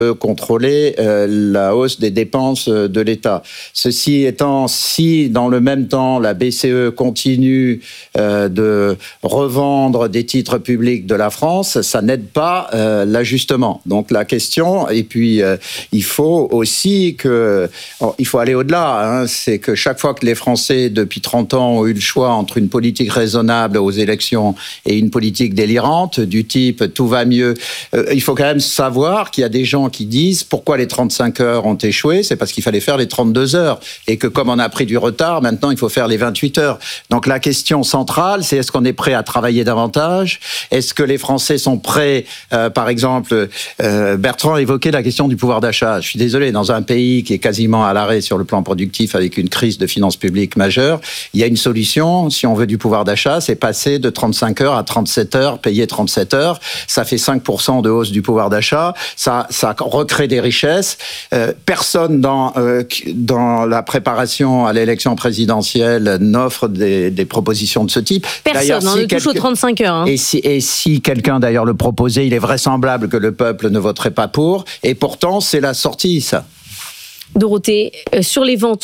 contrôler la hausse des dépenses de l'État. Ceci étant, si dans le même temps la BCE continue de revendre des titres publics de la France, ça n'aide pas l'ajustement. Donc la question, et puis il faut aussi il faut aller au-delà, c'est que chaque fois que les Français depuis 30 ans ont eu le choix entre une politique raisonnable aux élections et une politique délirante du type tout va mieux, il faut quand même savoir qu'il y a des gens qui disent pourquoi les 35 heures ont échoué, c'est parce qu'il fallait faire les 32 heures et que comme on a pris du retard, maintenant il faut faire les 28 heures. Donc la question centrale, c'est est-ce qu'on est prêt à travailler davantage ? Est-ce que les Français sont prêts, par exemple, Bertrand évoquait la question du pouvoir d'achat. Je suis désolé, dans un pays qui est quasiment à l'arrêt sur le plan productif avec une crise de finances publiques majeure, il y a une solution, si on veut du pouvoir d'achat, c'est passer de 35 heures à 37 heures, payer 37 heures, ça fait 5% de hausse du pouvoir d'achat, ça recrée des richesses. Personne dans la préparation à l'élection présidentielle n'offre des propositions de ce type. Personne, on touche aux 35 heures. Et si quelqu'un d'ailleurs le proposait, il est vraisemblable que le peuple ne voterait pas pour. Et pourtant, c'est la sortie, ça. Dorothée, sur les ventes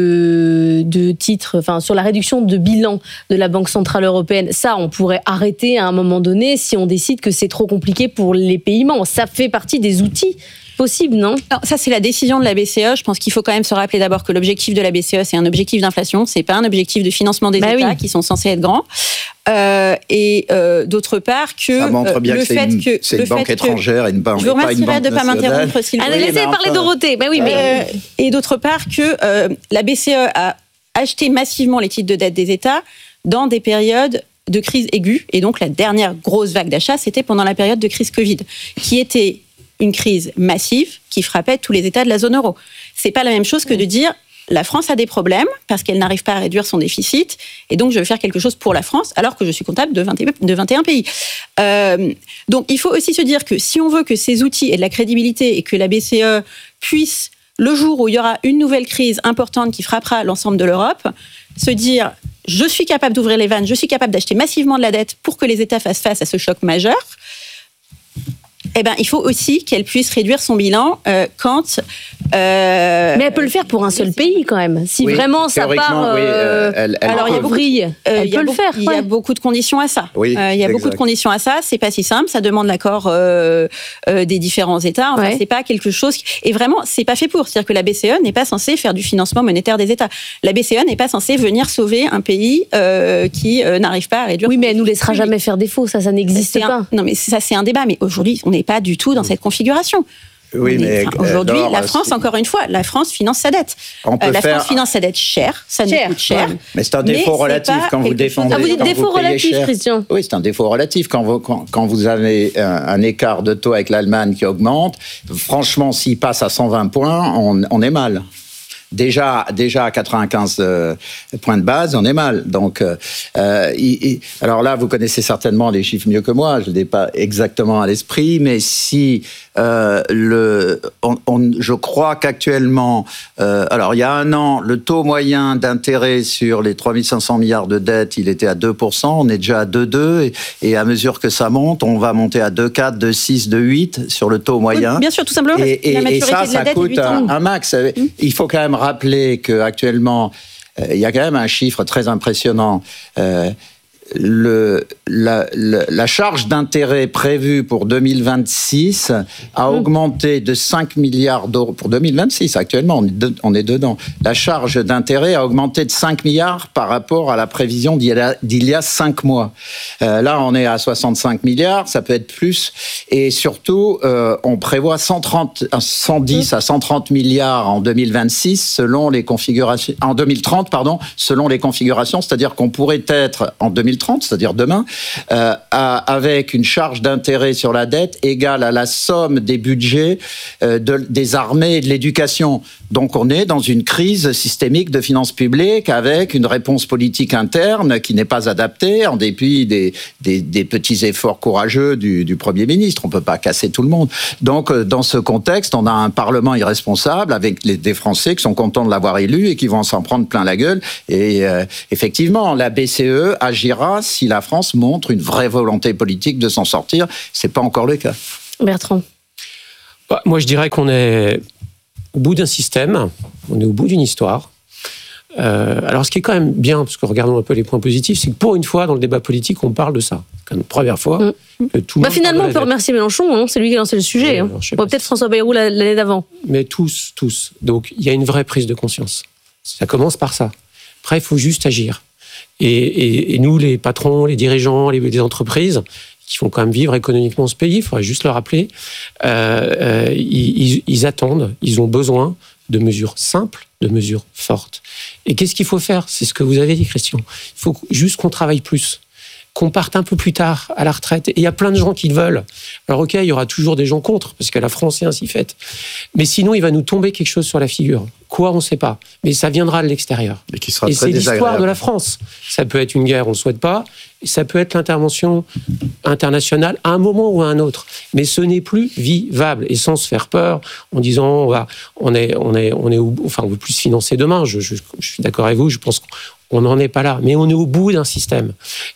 de titres, enfin sur la réduction de bilan de la Banque Centrale Européenne, ça on pourrait arrêter à un moment donné si on décide que c'est trop compliqué pour les pays membres. Ça fait partie des outils possibles, non ? Alors, ça, c'est la décision de la BCE. Je pense qu'il faut quand même se rappeler d'abord que l'objectif de la BCE, c'est un objectif d'inflation. C'est pas un objectif de financement des États qui sont censés être grands. D'autre part que ça montre bien que c'est une banque étrangère et une banque. Je vous remercierai de ne pas m'interrompre, s'il vous plaît. Allez, laissez parler Dorothée. Ben oui, mais et d'autre part que la BCE a acheté massivement les titres de dette des États dans des périodes de crise aiguë. Et donc la dernière grosse vague d'achat, c'était pendant la période de crise Covid, qui était une crise massive qui frappait tous les États de la zone euro. C'est pas la même chose que de dire la France a des problèmes parce qu'elle n'arrive pas à réduire son déficit et donc je vais faire quelque chose pour la France alors que je suis comptable de 21 pays. Donc il faut aussi se dire que si on veut que ces outils aient de la crédibilité et que la BCE puisse, le jour où il y aura une nouvelle crise importante qui frappera l'ensemble de l'Europe, se dire je suis capable d'ouvrir les vannes, je suis capable d'acheter massivement de la dette pour que les États fassent face à ce choc majeur, eh ben, il faut aussi qu'elle puisse réduire son bilan quand... Mais elle peut le faire pour un seul pays, quand même. Si vraiment ça part... Alors, il peut le faire. Il y a beaucoup de conditions à ça. Oui, il y a beaucoup de conditions à ça. C'est pas si simple. Ça demande l'accord des différents États. Enfin, c'est pas quelque chose... Et vraiment, c'est pas fait pour. C'est-à-dire que la BCE n'est pas censée faire du financement monétaire des États. La BCE n'est pas censée venir sauver un pays qui n'arrive pas à réduire... Oui, mais elle nous laissera jamais faire défaut. Ça n'existe pas. Non, mais ça, c'est un débat. Mais aujourd'hui, on n'est pas du tout dans cette configuration. Oui, mais aujourd'hui, la France, encore une fois, la France finance sa dette. France finance sa dette cher, ça nous coûte cher. Mais c'est un défaut relatif quand vous défendez. Ah, vous dites défaut relatif, Christian ? Oui, c'est un défaut relatif. Quand vous avez un écart de taux avec l'Allemagne qui augmente, franchement, s'il passe à 120 points, on est mal. Déjà à 95 points de base, on est mal. Donc, alors là, vous connaissez certainement les chiffres mieux que moi. Je ne l'ai pas exactement à l'esprit, mais si je crois qu'actuellement, alors il y a un an, le taux moyen d'intérêt sur les 3500 milliards de dettes, il était à 2%. On est déjà à 2,2 et à mesure que ça monte, on va monter à 2,4, 2,6, 2,8 sur le taux moyen. Oui, bien sûr, tout simplement. Et ça coûte un max. Il faut quand même rappeler qu'actuellement, il y a quand même un chiffre très impressionnant. La charge d'intérêt prévue pour 2026 a augmenté de 5 milliards d'euros. Pour 2026, actuellement, on est dedans. La charge d'intérêt a augmenté de 5 milliards par rapport à la prévision d'il y a 5 mois. Là, on est à 65 milliards, ça peut être plus. Et surtout, on prévoit 110 à 130 milliards en 2026 selon les configurations. En 2030, pardon, selon les configurations. C'est-à-dire qu'on pourrait être en 2030, c'est-à-dire demain, avec une charge d'intérêt sur la dette égale à la somme des budgets des armées et de l'éducation. Donc on est dans une crise systémique de finances publiques avec une réponse politique interne qui n'est pas adaptée en dépit des petits efforts courageux du Premier ministre. On ne peut pas casser tout le monde. Donc dans ce contexte, on a un Parlement irresponsable avec des Français qui sont contents de l'avoir élu et qui vont s'en prendre plein la gueule. Et effectivement, la BCE agira si la France montre une vraie volonté politique de s'en sortir. Ce n'est pas encore le cas. Bertrand. Moi, je dirais qu'on est au bout d'un système, on est au bout d'une histoire. Alors, ce qui est quand même bien, parce que regardons un peu les points positifs, c'est que pour une fois, dans le débat politique, on parle de ça. C'est quand même la première fois que tout le monde finalement, on peut remercier Mélenchon, hein, c'est lui qui a lancé le sujet. Alors, peut-être François Bayrou l'année d'avant. Mais tous. Donc, il y a une vraie prise de conscience. Ça commence par ça. Après, il faut juste agir. Et nous, les patrons, les dirigeants, les entreprises, qui font quand même vivre économiquement ce pays, il faudrait juste le rappeler, ils attendent, ils ont besoin de mesures simples, de mesures fortes. Et qu'est-ce qu'il faut faire ? C'est ce que vous avez dit, Christian. Il faut juste qu'on travaille plus, qu'on parte un peu plus tard à la retraite. Et il y a plein de gens qui le veulent. Alors ok, il y aura toujours des gens contre, parce que la France est ainsi faite. Mais sinon, il va nous tomber quelque chose sur la figure. Quoi, on ne sait pas. Mais ça viendra de l'extérieur. Et qui sera et très c'est l'histoire désagréable. de la France. Ça peut être une guerre, on ne le souhaite pas. Et ça peut être l'intervention internationale à un moment ou à un autre. Mais ce n'est plus vivable. Et sans se faire peur, en disant on veut plus se financer demain. Je suis d'accord avec vous, je pense qu'on n'en est pas là. Mais on est au bout d'un système.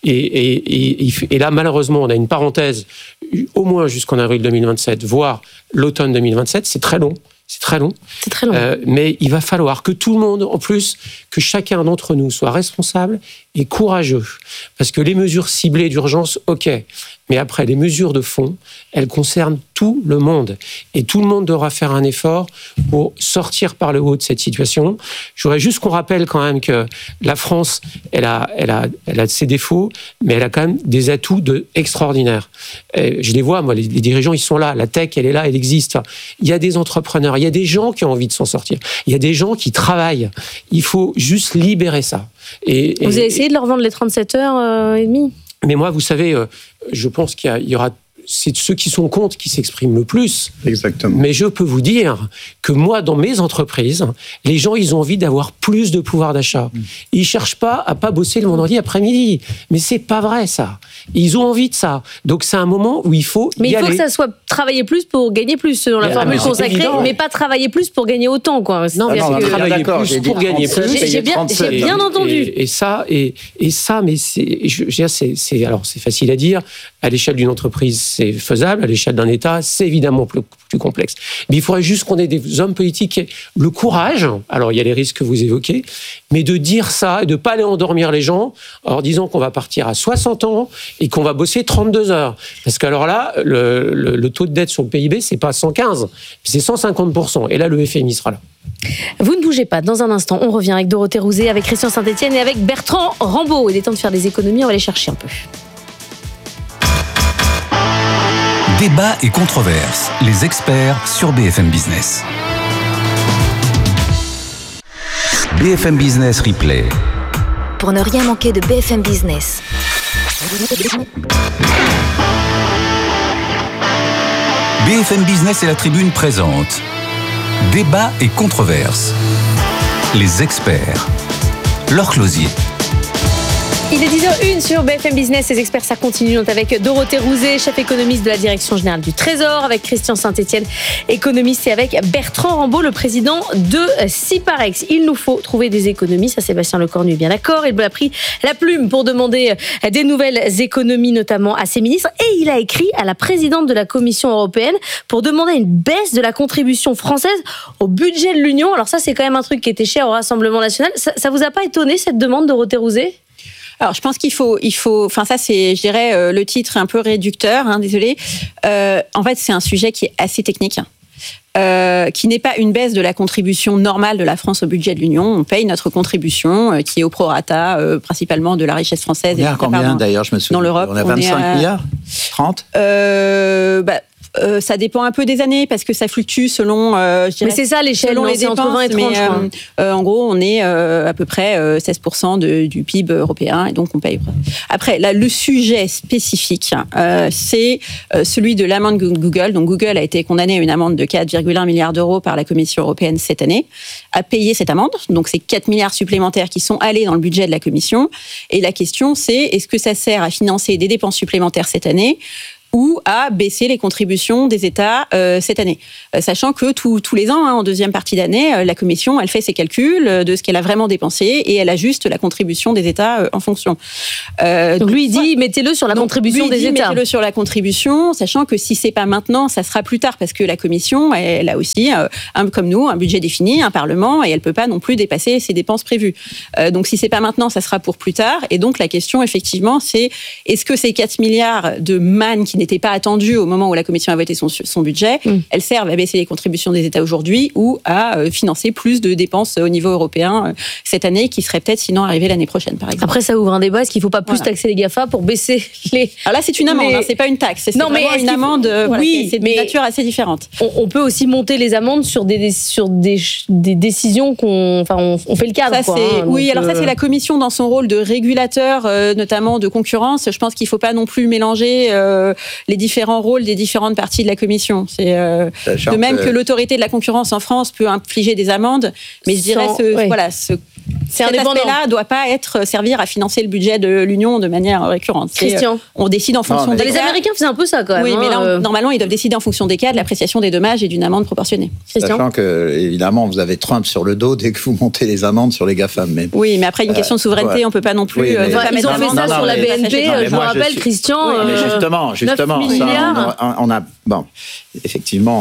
Et là, malheureusement, on a une parenthèse, au moins jusqu'en avril 2027, voire l'automne 2027. C'est très long. C'est très long. Mais il va falloir que tout le monde, en plus, que chacun d'entre nous soit responsable et courageux. Parce que les mesures ciblées d'urgence, ok. Mais après, les mesures de fond, elles concernent tout le monde. Et tout le monde devra faire un effort pour sortir par le haut de cette situation. Je voudrais juste qu'on rappelle quand même que la France, elle a ses défauts, mais elle a quand même des atouts extraordinaires. Je les vois, moi, les dirigeants, ils sont là. La tech, elle est là, elle existe. Il y a des entrepreneurs, il y a des gens qui ont envie de s'en sortir. Il y a des gens qui travaillent. Il faut juste libérer ça. Vous avez essayé de leur vendre les 37 heures et demie ? Mais moi, vous savez, je pense qu'il y aura... C'est ceux qui sont contre qui s'expriment le plus. Exactement. Mais je peux vous dire que moi, dans mes entreprises, les gens, ils ont envie d'avoir plus de pouvoir d'achat. Ils cherchent pas à pas bosser le vendredi après-midi. Mais c'est pas vrai, ça. Ils ont envie de ça. Donc, c'est un moment où il faut Mais y aller. il faut que ça soit travailler plus pour gagner plus, selon la formule consacrée, évident. mais pas travailler plus pour gagner autant, quoi. Non, mais non, travailler d'accord, plus j'ai dit pour gagner 37, plus. J'ai bien entendu. Et ça, mais c'est facile à dire. À l'échelle d'une entreprise, c'est faisable. À l'échelle d'un État, c'est évidemment plus complexe. Mais il faudrait juste qu'on ait des hommes politiques qui aient le courage, alors il y a les risques que vous évoquez, mais de dire ça et de ne pas aller endormir les gens en leur disant qu'on va partir à 60 ans et qu'on va bosser 32 heures. Parce qu'alors là, le taux de dette sur le PIB, c'est pas 115, c'est 150%. Et là, le FMI sera là. Vous ne bougez pas. Dans un instant, on revient avec Dorothée Rouzet, avec Christian Saint-Etienne et avec Bertrand Rambaud. Il est temps de faire des économies, on va les chercher un peu. Débat et controverses, les experts sur BFM Business. BFM Business Replay. Pour ne rien manquer de BFM Business. BFM Business et la Tribune présentent Débat et controverses, les experts. Laure Closier. Il est 10h01 sur BFM Business. Les experts, ça continue. Donc avec Dorothée Rouzet, chef économiste de la Direction Générale du Trésor, avec Christian Saint-Etienne, économiste, et avec Bertrand Rambaud, le président de Ciparex. Il nous faut trouver des économies. Ça, Sébastien Lecornu est bien d'accord. Il a pris la plume pour demander des nouvelles économies, notamment à ses ministres. Et il a écrit à la présidente de la Commission européenne pour demander une baisse de la contribution française au budget de l'Union. Alors ça, c'est quand même un truc qui était cher au Rassemblement national. Ça vous a pas étonné, cette demande, Dorothée Rouzet ? Alors, je pense qu'il faut, enfin, ça, c'est, je dirais, le titre un peu réducteur, désolé. En fait, c'est un sujet qui est assez technique. Qui n'est pas une baisse de la contribution normale de la France au budget de l'Union. On paye notre contribution, qui est au prorata, principalement de la richesse française. On est à combien, d'ailleurs, je me souviens. Dans l'Europe, on est à 25 milliards 30 ça dépend un peu des années parce que ça fluctue selon. Je dirais, mais c'est ça l'échelle, selon les dépenses, entre 20 et 30. En gros, on est à peu près 16% du PIB européen et donc on paye. Après, là, le sujet spécifique, c'est celui de l'amende Google. Donc Google a été condamné à une amende de 4,1 milliards d'euros par la Commission européenne cette année, à payer cette amende. Donc c'est 4 milliards supplémentaires qui sont allés dans le budget de la Commission. Et la question, c'est est-ce que ça sert à financer des dépenses supplémentaires cette année ? ou à baisser les contributions des États cette année. Sachant que tous les ans, en deuxième partie d'année, la Commission, elle fait ses calculs de ce qu'elle a vraiment dépensé et elle ajuste la contribution des États en fonction. Donc lui, il dit, mettez-le sur la contribution des États. Mettez-le sur la contribution, sachant que si c'est pas maintenant, ça sera plus tard, parce que la Commission, elle a aussi, comme nous, un budget défini, un Parlement, et elle peut pas non plus dépasser ses dépenses prévues. Donc si c'est pas maintenant, ça sera pour plus tard. Et donc la question, effectivement, c'est est-ce que ces 4 milliards de manne qui n'étaient pas attendus au moment où la Commission a voté son budget, elles servent à baisser les contributions des États aujourd'hui ou à financer plus de dépenses au niveau européen cette année, qui seraient peut-être sinon arrivées l'année prochaine, par exemple. Après, ça ouvre un débat. Est-ce qu'il ne faut pas plus taxer les GAFA pour baisser les... Alors là, c'est une amende, c'est pas une taxe. C'est non, mais une amende, oui, c'est de nature assez différente. On peut aussi monter les amendes sur des décisions on fait le cadre. Ça, oui, alors ça, c'est la Commission dans son rôle de régulateur, notamment de concurrence. Je pense qu'il ne faut pas non plus mélanger les différents rôles des différentes parties de la Commission. C'est de même que l'autorité de la concurrence en France peut infliger des amendes, mais je dirais cet aspect-là ne doit pas servir à financer le budget de l'Union de manière récurrente. Christian, on décide en fonction des cas. Les Américains faisaient un peu ça quand même. Oui, mais là, normalement, ils doivent décider en fonction des cas, de l'appréciation des dommages et d'une amende proportionnée. Sachant que, évidemment, vous avez Trump sur le dos dès que vous montez les amendes sur les GAFAM. Mais... Oui, mais après, une question de souveraineté, on ne peut pas non plus... ils ont fait ça sur la BNP, je vous rappelle, Christian. Mais justement, 9 milliards. On a... Bon, effectivement,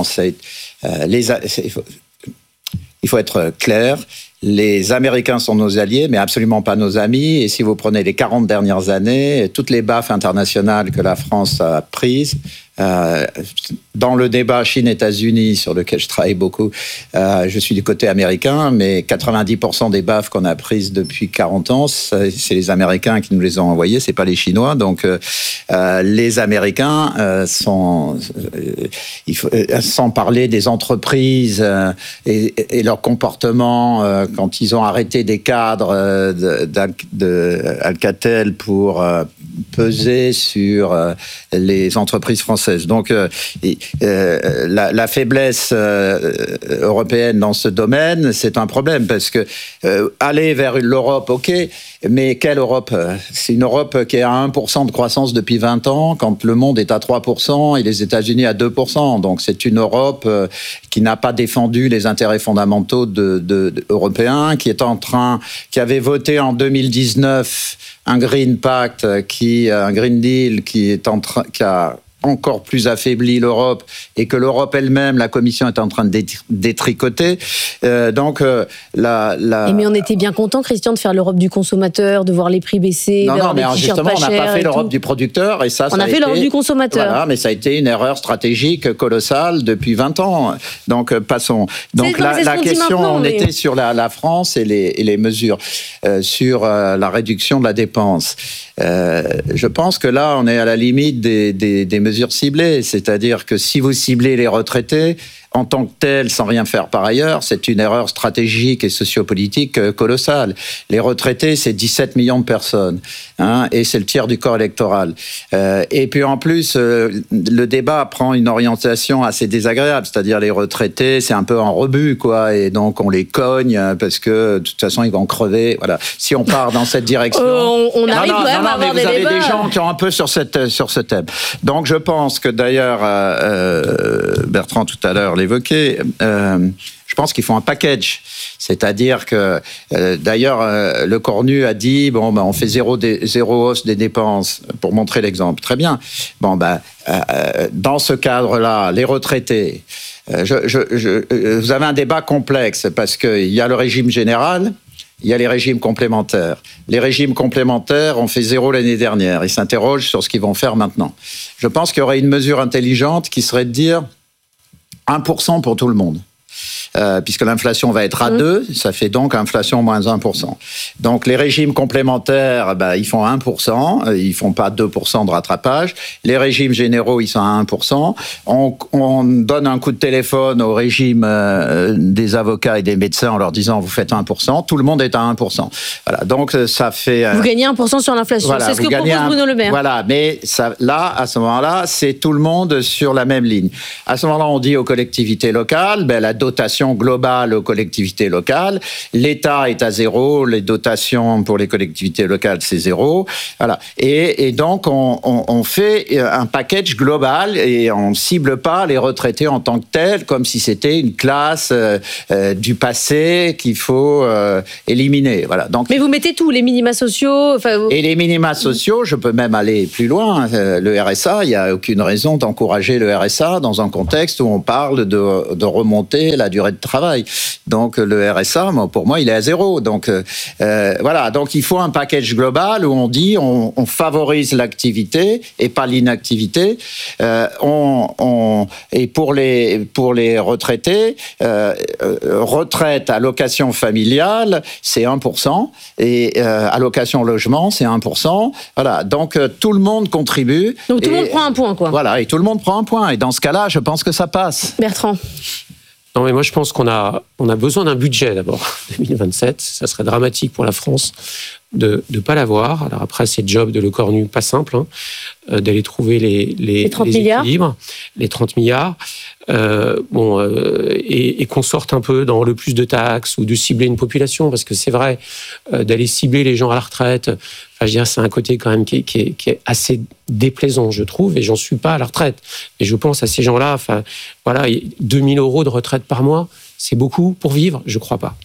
il faut être clair. Les Américains sont nos alliés, mais absolument pas nos amis. Et si vous prenez les 40 dernières années, toutes les baffes internationales que la France a prises, dans le débat Chine-États-Unis, sur lequel je travaille beaucoup, je suis du côté américain, mais 90% des baffes qu'on a prises depuis 40 ans, c'est les Américains qui nous les ont envoyées, c'est pas les Chinois. Donc, les Américains sans parler des entreprises et leur comportement quand ils ont arrêté des cadres d'Alcatel pour peser sur les entreprises françaises. Donc, la faiblesse européenne dans ce domaine, c'est un problème, parce que aller vers l'Europe, ok, mais quelle Europe ? C'est une Europe qui est à 1% de croissance depuis 20 ans, quand le monde est à 3% et les États-Unis à 2%. Donc, c'est une Europe qui n'a pas défendu les intérêts fondamentaux européens, qui avait voté en 2019 un Green Pact, un Green Deal qui a encore plus affaibli l'Europe et que l'Europe elle-même, la Commission est en train de détricoter. Mais on était bien content, Christian, de faire l'Europe du consommateur, de voir les prix baisser, d'avoir des t-shirts pas chers. Justement, on n'a pas fait l'Europe du producteur et ça. On a fait l'Europe du consommateur. Voilà, mais ça a été une erreur stratégique colossale depuis 20 ans. Donc passons. Donc la question, on était sur la France et les mesures sur la réduction de la dépense. Je pense que là, on est à la limite des mesures ciblées, c'est-à-dire que si vous ciblez les retraités en tant que tels, sans rien faire par ailleurs, c'est une erreur stratégique et sociopolitique colossale. Les retraités, c'est 17 millions de personnes, et c'est le tiers du corps électoral. Et puis en plus, le débat prend une orientation assez désagréable, c'est-à-dire les retraités, c'est un peu en rebut, quoi, et donc on les cogne parce que de toute façon ils vont crever. Voilà. Si on part dans cette direction, on arrive quand même à avoir des débats. Vous avez des gens qui ont un peu sur ce thème. Donc je pense que d'ailleurs, Bertrand tout à l'heure l'évoquait, je pense qu'il faut un package. C'est-à-dire que, d'ailleurs, le Cornu a dit, on fait zéro hausse des dépenses, pour montrer l'exemple. Très bien. Dans ce cadre-là, les retraités, vous avez un débat complexe, parce qu'il y a le régime général, il y a les régimes complémentaires. Les régimes complémentaires ont fait 0 l'année dernière. Ils s'interrogent sur ce qu'ils vont faire maintenant. Je pense qu'il y aurait une mesure intelligente qui serait de dire 1% pour tout le monde. Puisque l'inflation va être à 2, ça fait donc inflation moins 1%. Donc les régimes complémentaires, ils font 1%, ils font pas 2% de rattrapage. Les régimes généraux, ils sont à 1%. On donne un coup de téléphone au régime des avocats et des médecins en leur disant vous faites 1%, tout le monde est à 1%. Voilà, donc ça fait... Vous gagnez 1% sur l'inflation, voilà, c'est ce que propose Bruno Le Maire. Voilà, mais à ce moment-là, c'est tout le monde sur la même ligne. À ce moment-là, on dit aux collectivités locales, la dotation dotation globale aux collectivités locales. L'État est à 0, les dotations pour les collectivités locales, c'est 0. Voilà. Et donc, on fait un package global et on ne cible pas les retraités en tant que tels, comme si c'était une classe du passé qu'il faut éliminer. Voilà. Donc, mais vous mettez tout, les minima sociaux... Et les minima sociaux, je peux même aller plus loin. Le RSA, il n'y a aucune raison d'encourager le RSA dans un contexte où on parle de remonter la durée de travail. Donc le RSA, pour moi, il est à 0. Donc voilà. Donc il faut un package global où on dit on favorise l'activité et pas l'inactivité. Et pour les retraités, retraite, allocation familiale, c'est 1%, et allocation logement, c'est 1%. Voilà. Donc tout le monde contribue. Donc tout le monde prend un point, quoi. Voilà, et tout le monde prend un point. Et dans ce cas-là, je pense que ça passe. Bertrand. Non, mais moi, je pense qu'on a besoin d'un budget, d'abord, 2027. Ça serait dramatique pour la France de ne pas l'avoir. Alors après, c'est le job de Lecornu, pas simple, d'aller trouver les 30 milliards. équilibres, les 30 milliards. Et qu'on sorte un peu dans le plus de taxes ou de cibler une population, parce que c'est vrai, d'aller cibler les gens à la retraite, je veux dire, c'est un côté quand même qui est assez déplaisant, je trouve, et j'en suis pas à la retraite. Et je pense à ces gens-là, voilà, 2 000 euros de retraite par mois, c'est beaucoup pour vivre? Je crois pas.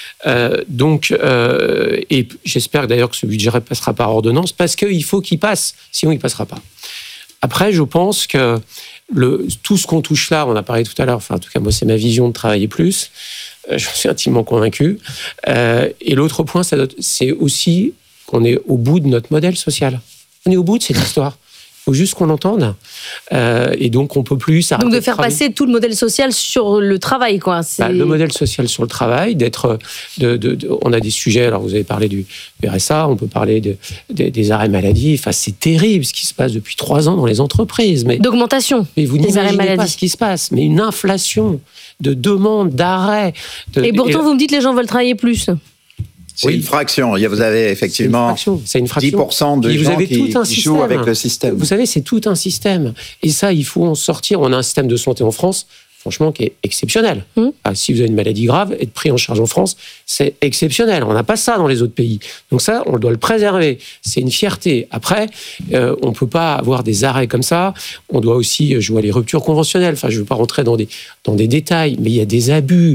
Et j'espère d'ailleurs que ce budget passera par ordonnance, parce qu'il faut qu'il passe, sinon il passera pas. Après, je pense que tout ce qu'on touche là, on a parlé tout à l'heure, enfin en tout cas moi c'est ma vision de travailler plus, j'en suis intimement convaincu. Et l'autre point, c'est aussi qu'on est au bout de notre modèle social. On est au bout de cette histoire. Il faut juste qu'on l'entende. Et donc, on ne peut plus s'arrêter. Donc, de faire passer tout le modèle social sur le travail, quoi. Le modèle social sur le travail, on a des sujets, alors vous avez parlé du RSA, on peut parler des arrêts maladie. Enfin, c'est terrible ce qui se passe depuis 3 ans dans les entreprises. D'augmentation mais vous des arrêts n'imaginez maladie. pas ce qui se passe. Mais une inflation de demandes, d'arrêts. Et pourtant, vous me dites que les gens veulent travailler plus. C'est une fraction. Vous avez effectivement c'est une fraction. 10% de gens qui jouent avec le système. Vous savez, c'est tout un système. Et ça, il faut en sortir. On a un système de santé en France, franchement, qui est exceptionnel. Si vous avez une maladie grave, être pris en charge en France, c'est exceptionnel. On n'a pas ça dans les autres pays. Donc ça, on doit le préserver. C'est une fierté. Après, on ne peut pas avoir des arrêts comme ça. On doit aussi jouer à les ruptures conventionnelles. Enfin, je ne veux pas rentrer dans des détails, mais il y a des abus.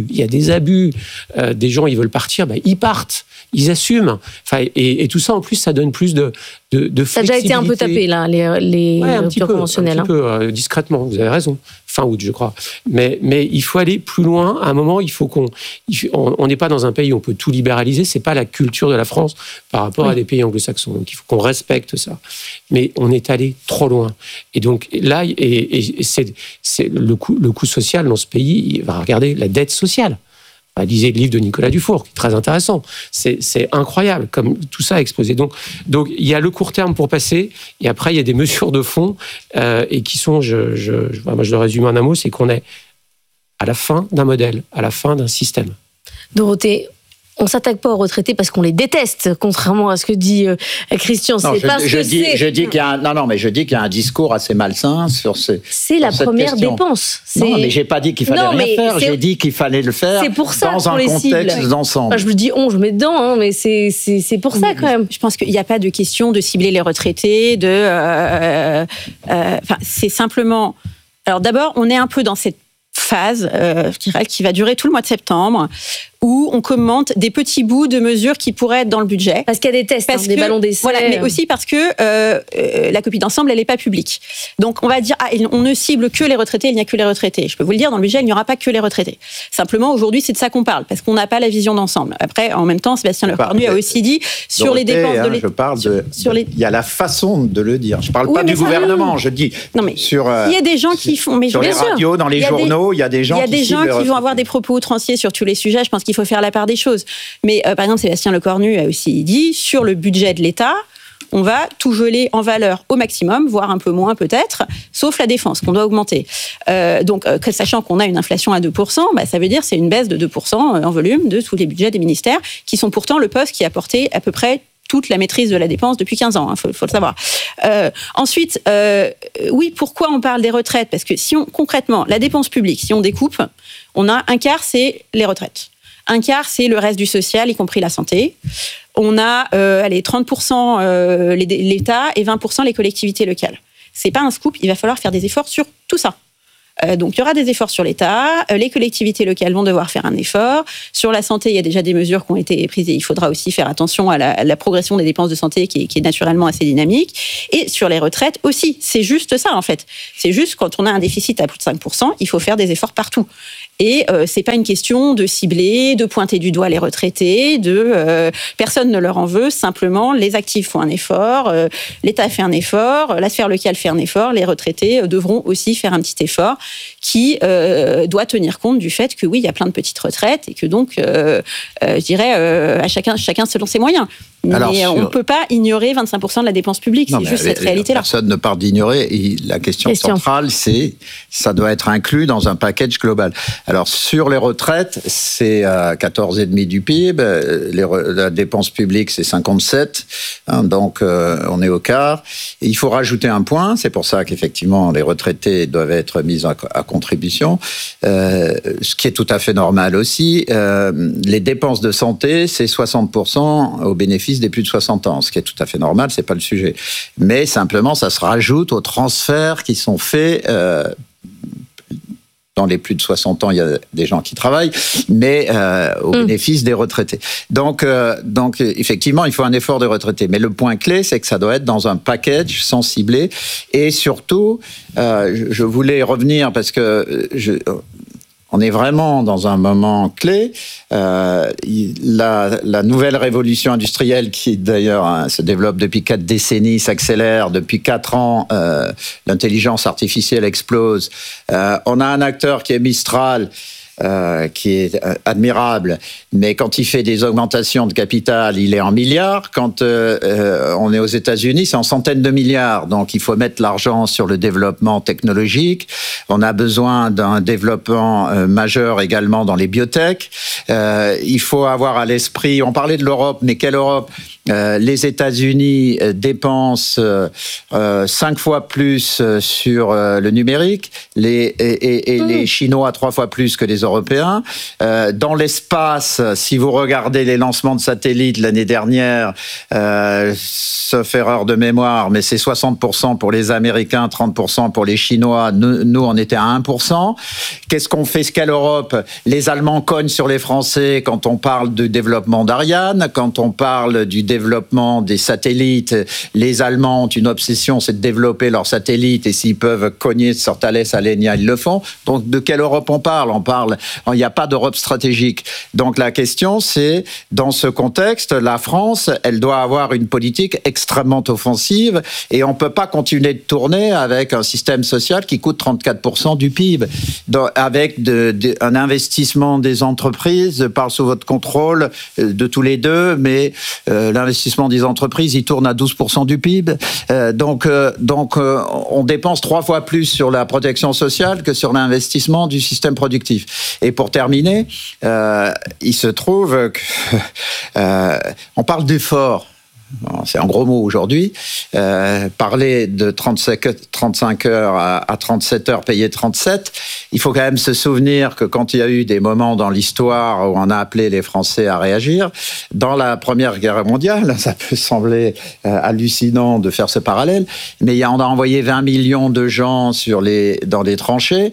Des gens, ils veulent partir, ils partent. Ils assument. Et tout ça, en plus, ça donne plus de flexibilité. Ça a déjà été un peu tapé, là, les ruptures conventionnelles. Un petit peu, discrètement, vous avez raison. Fin août, je crois. Mais il faut aller plus loin. À un moment, il faut on n'est pas dans un pays où on peut tout libéraliser. C'est pas la culture de la France par rapport à des pays anglo-saxons. Donc, il faut qu'on respecte ça. Mais on est allé trop loin. Et donc, là, c'est le coût social dans ce pays. Regardez la dette sociale. Lisez le livre de Nicolas Dufour, qui est très intéressant. C'est incroyable, comme tout ça a explosé. Donc, il y a le court terme pour passer, et après, il y a des mesures de fond, et qui sont, moi, je le résume en un mot, c'est qu'on est à la fin d'un modèle, à la fin d'un système. Dorothée, on ne s'attaque pas aux retraités parce qu'on les déteste, contrairement à ce que dit Christian. Je dis qu'il y a un discours assez malsain sur ces. C'est la première dépense. Non, mais j'ai pas dit qu'il fallait rien faire. J'ai dit qu'il fallait le faire dans un contexte d'ensemble. Je dis je mets dedans, mais c'est pour ça quand même. Je pense qu'il n'y a pas de question de cibler les retraités. C'est simplement. Alors d'abord, on est un peu dans cette phase, je dirais, qui va durer tout le mois de septembre, où on commente des petits bouts de mesures qui pourraient être dans le budget. Parce qu'il y a des tests, des ballons d'essai. Voilà, mais aussi parce que la copie d'ensemble, elle n'est pas publique. Donc on va dire, on ne cible que les retraités, il n'y a que les retraités. Je peux vous le dire, dans le budget, il n'y aura pas que les retraités. Simplement, aujourd'hui, c'est de ça qu'on parle, parce qu'on n'a pas la vision d'ensemble. Après, en même temps, Sébastien Lecornu a aussi dit, sur les dépenses de l'État... Je parle il y a la façon de le dire. Je ne parle pas du gouvernement, je dis... Non, mais il y a des gens qui font... Sur les radios, dans les journaux, il y a des gens qui vont avoir des propos outranciers sur tous les sujets. Je pense qu'il faut faire la part des choses. Mais par exemple, Sébastien Lecornu a aussi dit, sur le budget de l'État, on va tout geler en valeur au maximum, voire un peu moins peut-être, sauf la défense qu'on doit augmenter. Donc, sachant qu'on a une inflation à 2%, ça veut dire c'est une baisse de 2% en volume de tous les budgets des ministères, qui sont pourtant le poste qui a porté à peu près toute la maîtrise de la dépense depuis 15 ans, faut le savoir. Ensuite, oui, pourquoi on parle des retraites ? Parce que concrètement, la dépense publique, si on découpe, on a un quart, c'est les retraites. Un quart, c'est le reste du social, y compris la santé. On a 30% l'État et 20% les collectivités locales. C'est pas un scoop, il va falloir faire des efforts sur tout ça. Donc, il y aura des efforts sur l'État. Les collectivités locales vont devoir faire un effort. Sur la santé, il y a déjà des mesures qui ont été prises et il faudra aussi faire attention à la progression des dépenses de santé qui est naturellement assez dynamique. Et sur les retraites aussi. C'est juste ça, en fait. C'est juste quand on a un déficit à plus de 5%, il faut faire des efforts partout. Et c'est pas une question de cibler, de pointer du doigt les retraités, personne ne leur en veut. Simplement, les actifs font un effort, l'État fait un effort, la sphère locale fait un effort. Les retraités devront aussi faire un petit effort qui doit tenir compte du fait que oui, il y a plein de petites retraites et que donc, je dirais, à chacun selon ses moyens. Mais on ne peut pas ignorer 25% de la dépense publique, c'est juste cette réalité-là. Personne ne part d'ignorer. La question centrale, c'est ça doit être inclus dans un package global. Alors, sur les retraites, c'est à 14,5% du PIB. La dépense publique, c'est 57%. Donc, on est au quart. Et il faut rajouter un point. C'est pour ça qu'effectivement, les retraités doivent être mis à contribution. Ce qui est tout à fait normal aussi. Les dépenses de santé, c'est 60% au bénéfice des plus de 60 ans, ce qui est tout à fait normal, c'est pas le sujet. Mais simplement, ça se rajoute aux transferts qui sont faits. Dans les plus de 60 ans, il y a des gens qui travaillent, mais au bénéfice des retraités. Donc, effectivement, il faut un effort des retraités. Mais le point clé, c'est que ça doit être dans un package sans cibler. Et surtout, je voulais revenir parce que on est vraiment dans un moment clé. La nouvelle révolution industrielle qui, d'ailleurs, se développe depuis 4 décennies, s'accélère. Depuis 4 ans, l'intelligence artificielle explose. On a un acteur qui est Mistral, qui est admirable, mais quand il fait des augmentations de capital, il est en milliards. Quand on est aux États-Unis, c'est en centaines de milliards. Donc, il faut mettre l'argent sur le développement technologique. On a besoin d'un développement majeur également dans les biotech. Il faut avoir à l'esprit, on parlait de l'Europe, mais quelle Europe ? Les États-Unis dépensent 5 fois plus sur le numérique, les Chinois 3 fois plus que les Européens. Dans l'espace, si vous regardez les lancements de satellites l'année dernière, sauf erreur de mémoire, mais c'est 60% pour les Américains, 30% pour les Chinois. Nous, on était à 1%. Qu'est-ce qu'on fait? Quelle Europe? Les Allemands cognent sur les Français quand on parle du développement d'Ariane, quand on parle du développement des satellites. Les Allemands ont une obsession, c'est de développer leurs satellites, et s'ils peuvent cogner sur Thales, Alenia, ils le font. Donc, de quelle Europe on parle? Il n'y a pas d'Europe stratégique. Donc, la question, c'est, dans ce contexte, la France, elle doit avoir une politique extrêmement offensive, et on ne peut pas continuer de tourner avec un système social qui coûte 34% du PIB, avec un investissement des entreprises, je parle sous votre contrôle de tous les deux, mais l'investissement des entreprises, il tourne à 12% du PIB. Donc, on dépense 3 fois plus sur la protection sociale que sur l'investissement du système productif. Et pour terminer, il se trouve que on parle d'effort. C'est un gros mot aujourd'hui. Parler de 35 heures à 37 heures payées 37, il faut quand même se souvenir que quand il y a eu des moments dans l'histoire où on a appelé les Français à réagir, dans la Première Guerre mondiale, ça peut sembler hallucinant de faire ce parallèle, mais on a envoyé 20 millions de gens dans les tranchées,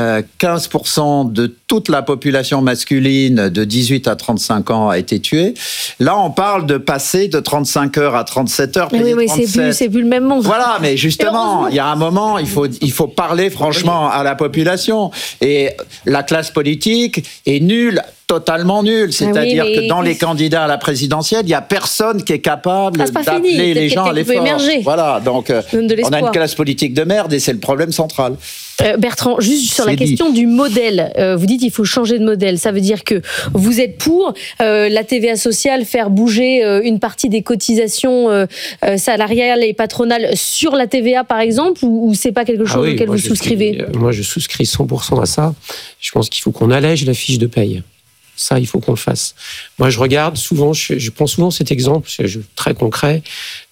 15% de toute la population masculine de 18 à 35 ans a été tuée. Là, on parle de passer de 35 heures à 37 heures. Oui, c'est plus le même monde. Voilà, mais justement, il y a un moment, il faut parler franchement à la population. Et la classe politique est nulle, totalement nulle. C'est-à-dire que dans les candidats à la présidentielle, il n'y a personne qui est capable d'appeler les gens à l'effort. Voilà, donc on a une classe politique de merde et c'est le problème central. Bertrand, juste sur la question du modèle, vous dites qu'il faut changer de modèle. Ça veut dire que vous êtes pour la TVA sociale, faire bouger une partie des cotisations salariales et patronales sur la TVA, par exemple, ou c'est pas quelque chose auquel vous souscrivez? Moi, je souscris 100% à ça. Je pense qu'il faut qu'on allège la fiche de paye. Ça, il faut qu'on le fasse. Moi, je regarde souvent, je prends souvent cet exemple, très concret,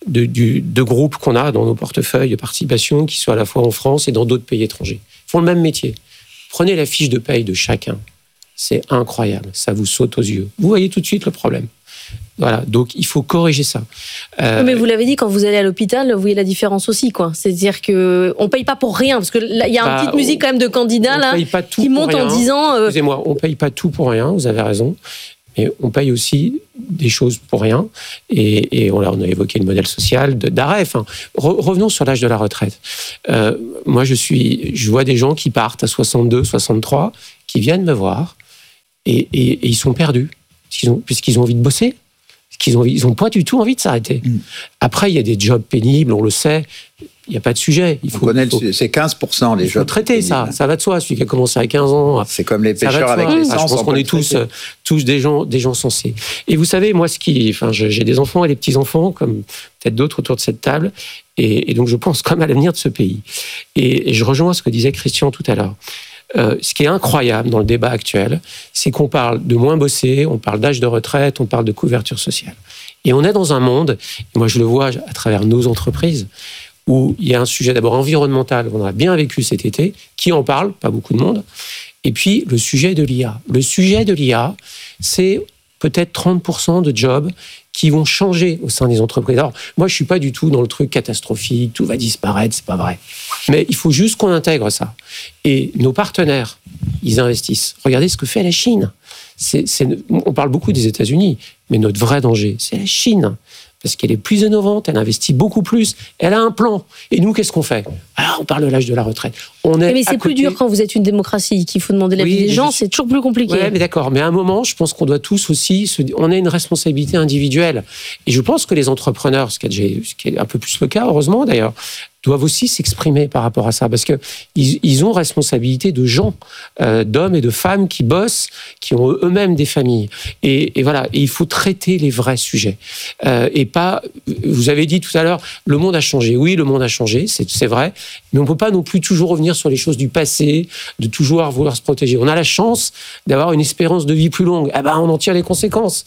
de groupes qu'on a dans nos portefeuilles de participation, qui soient à la fois en France et dans d'autres pays étrangers. Ils font le même métier. Prenez la fiche de paye de chacun. C'est incroyable. Ça vous saute aux yeux. Vous voyez tout de suite le problème. Voilà, donc il faut corriger ça. Mais vous l'avez dit, quand vous allez à l'hôpital, vous voyez la différence aussi, quoi. C'est-à-dire que on paye pas pour rien, parce que là, il y a une petite musique quand même de candidats là qui monte en disant. Excusez-moi, on paye pas tout pour rien. Vous avez raison, mais on paye aussi des choses pour rien. Et on a évoqué le modèle social d'arrêt. Enfin, revenons sur l'âge de la retraite. Moi, je vois des gens qui partent à 62, 63, qui viennent me voir et ils sont perdus puisqu'ils ont envie de bosser. Ils n'ont pas du tout envie de s'arrêter. Après, il y a des jobs pénibles, on le sait. Il n'y a pas de sujet. C'est 15% les jobs. Il faut traiter ça. Ça va de soi. Celui qui a commencé à 15 ans. C'est comme les pêcheurs avec l'essence. Je pense qu'on est tous des gens sensés. Et vous savez, moi, j'ai des enfants et des petits-enfants, comme peut-être d'autres autour de cette table. Et donc, je pense quand même à l'avenir de ce pays. Et je rejoins ce que disait Christian tout à l'heure. Ce qui est incroyable dans le débat actuel, c'est qu'on parle de moins bosser, on parle d'âge de retraite, on parle de couverture sociale. Et on est dans un monde, et moi je le vois à travers nos entreprises, où il y a un sujet d'abord environnemental, qu'on a bien vécu cet été, qui en parle, pas beaucoup de monde, et puis le sujet de l'IA. Le sujet de l'IA, c'est peut-être 30% de jobs qui vont changer au sein des entreprises. Alors, moi, je suis pas du tout dans le truc catastrophique, tout va disparaître, c'est pas vrai. Mais il faut juste qu'on intègre ça. Et nos partenaires, ils investissent. Regardez ce que fait la Chine. On parle beaucoup des États-Unis, mais notre vrai danger, c'est la Chine. Parce qu'elle est plus innovante, elle investit beaucoup plus, elle a un plan. Et nous, qu'est-ce qu'on fait ? Alors, on parle de l'âge de la retraite. Mais c'est plus dur quand vous êtes une démocratie, qu'il faut demander l'avis des gens, c'est toujours plus compliqué. Oui, mais d'accord. Mais à un moment, je pense qu'on doit tous aussi... On a une responsabilité individuelle. Et je pense que les entrepreneurs, ce qui est un peu plus le cas, heureusement d'ailleurs, doivent aussi s'exprimer par rapport à ça, parce qu'ils ont responsabilité de gens, d'hommes et de femmes qui bossent, qui ont eux-mêmes des familles. Et voilà, et il faut traiter les vrais sujets. Et pas, vous avez dit tout à l'heure, le monde a changé. Oui, le monde a changé, c'est vrai, mais on ne peut pas non plus toujours revenir sur les choses du passé, de toujours vouloir se protéger. On a la chance d'avoir une espérance de vie plus longue. Eh ben, on en tire les conséquences.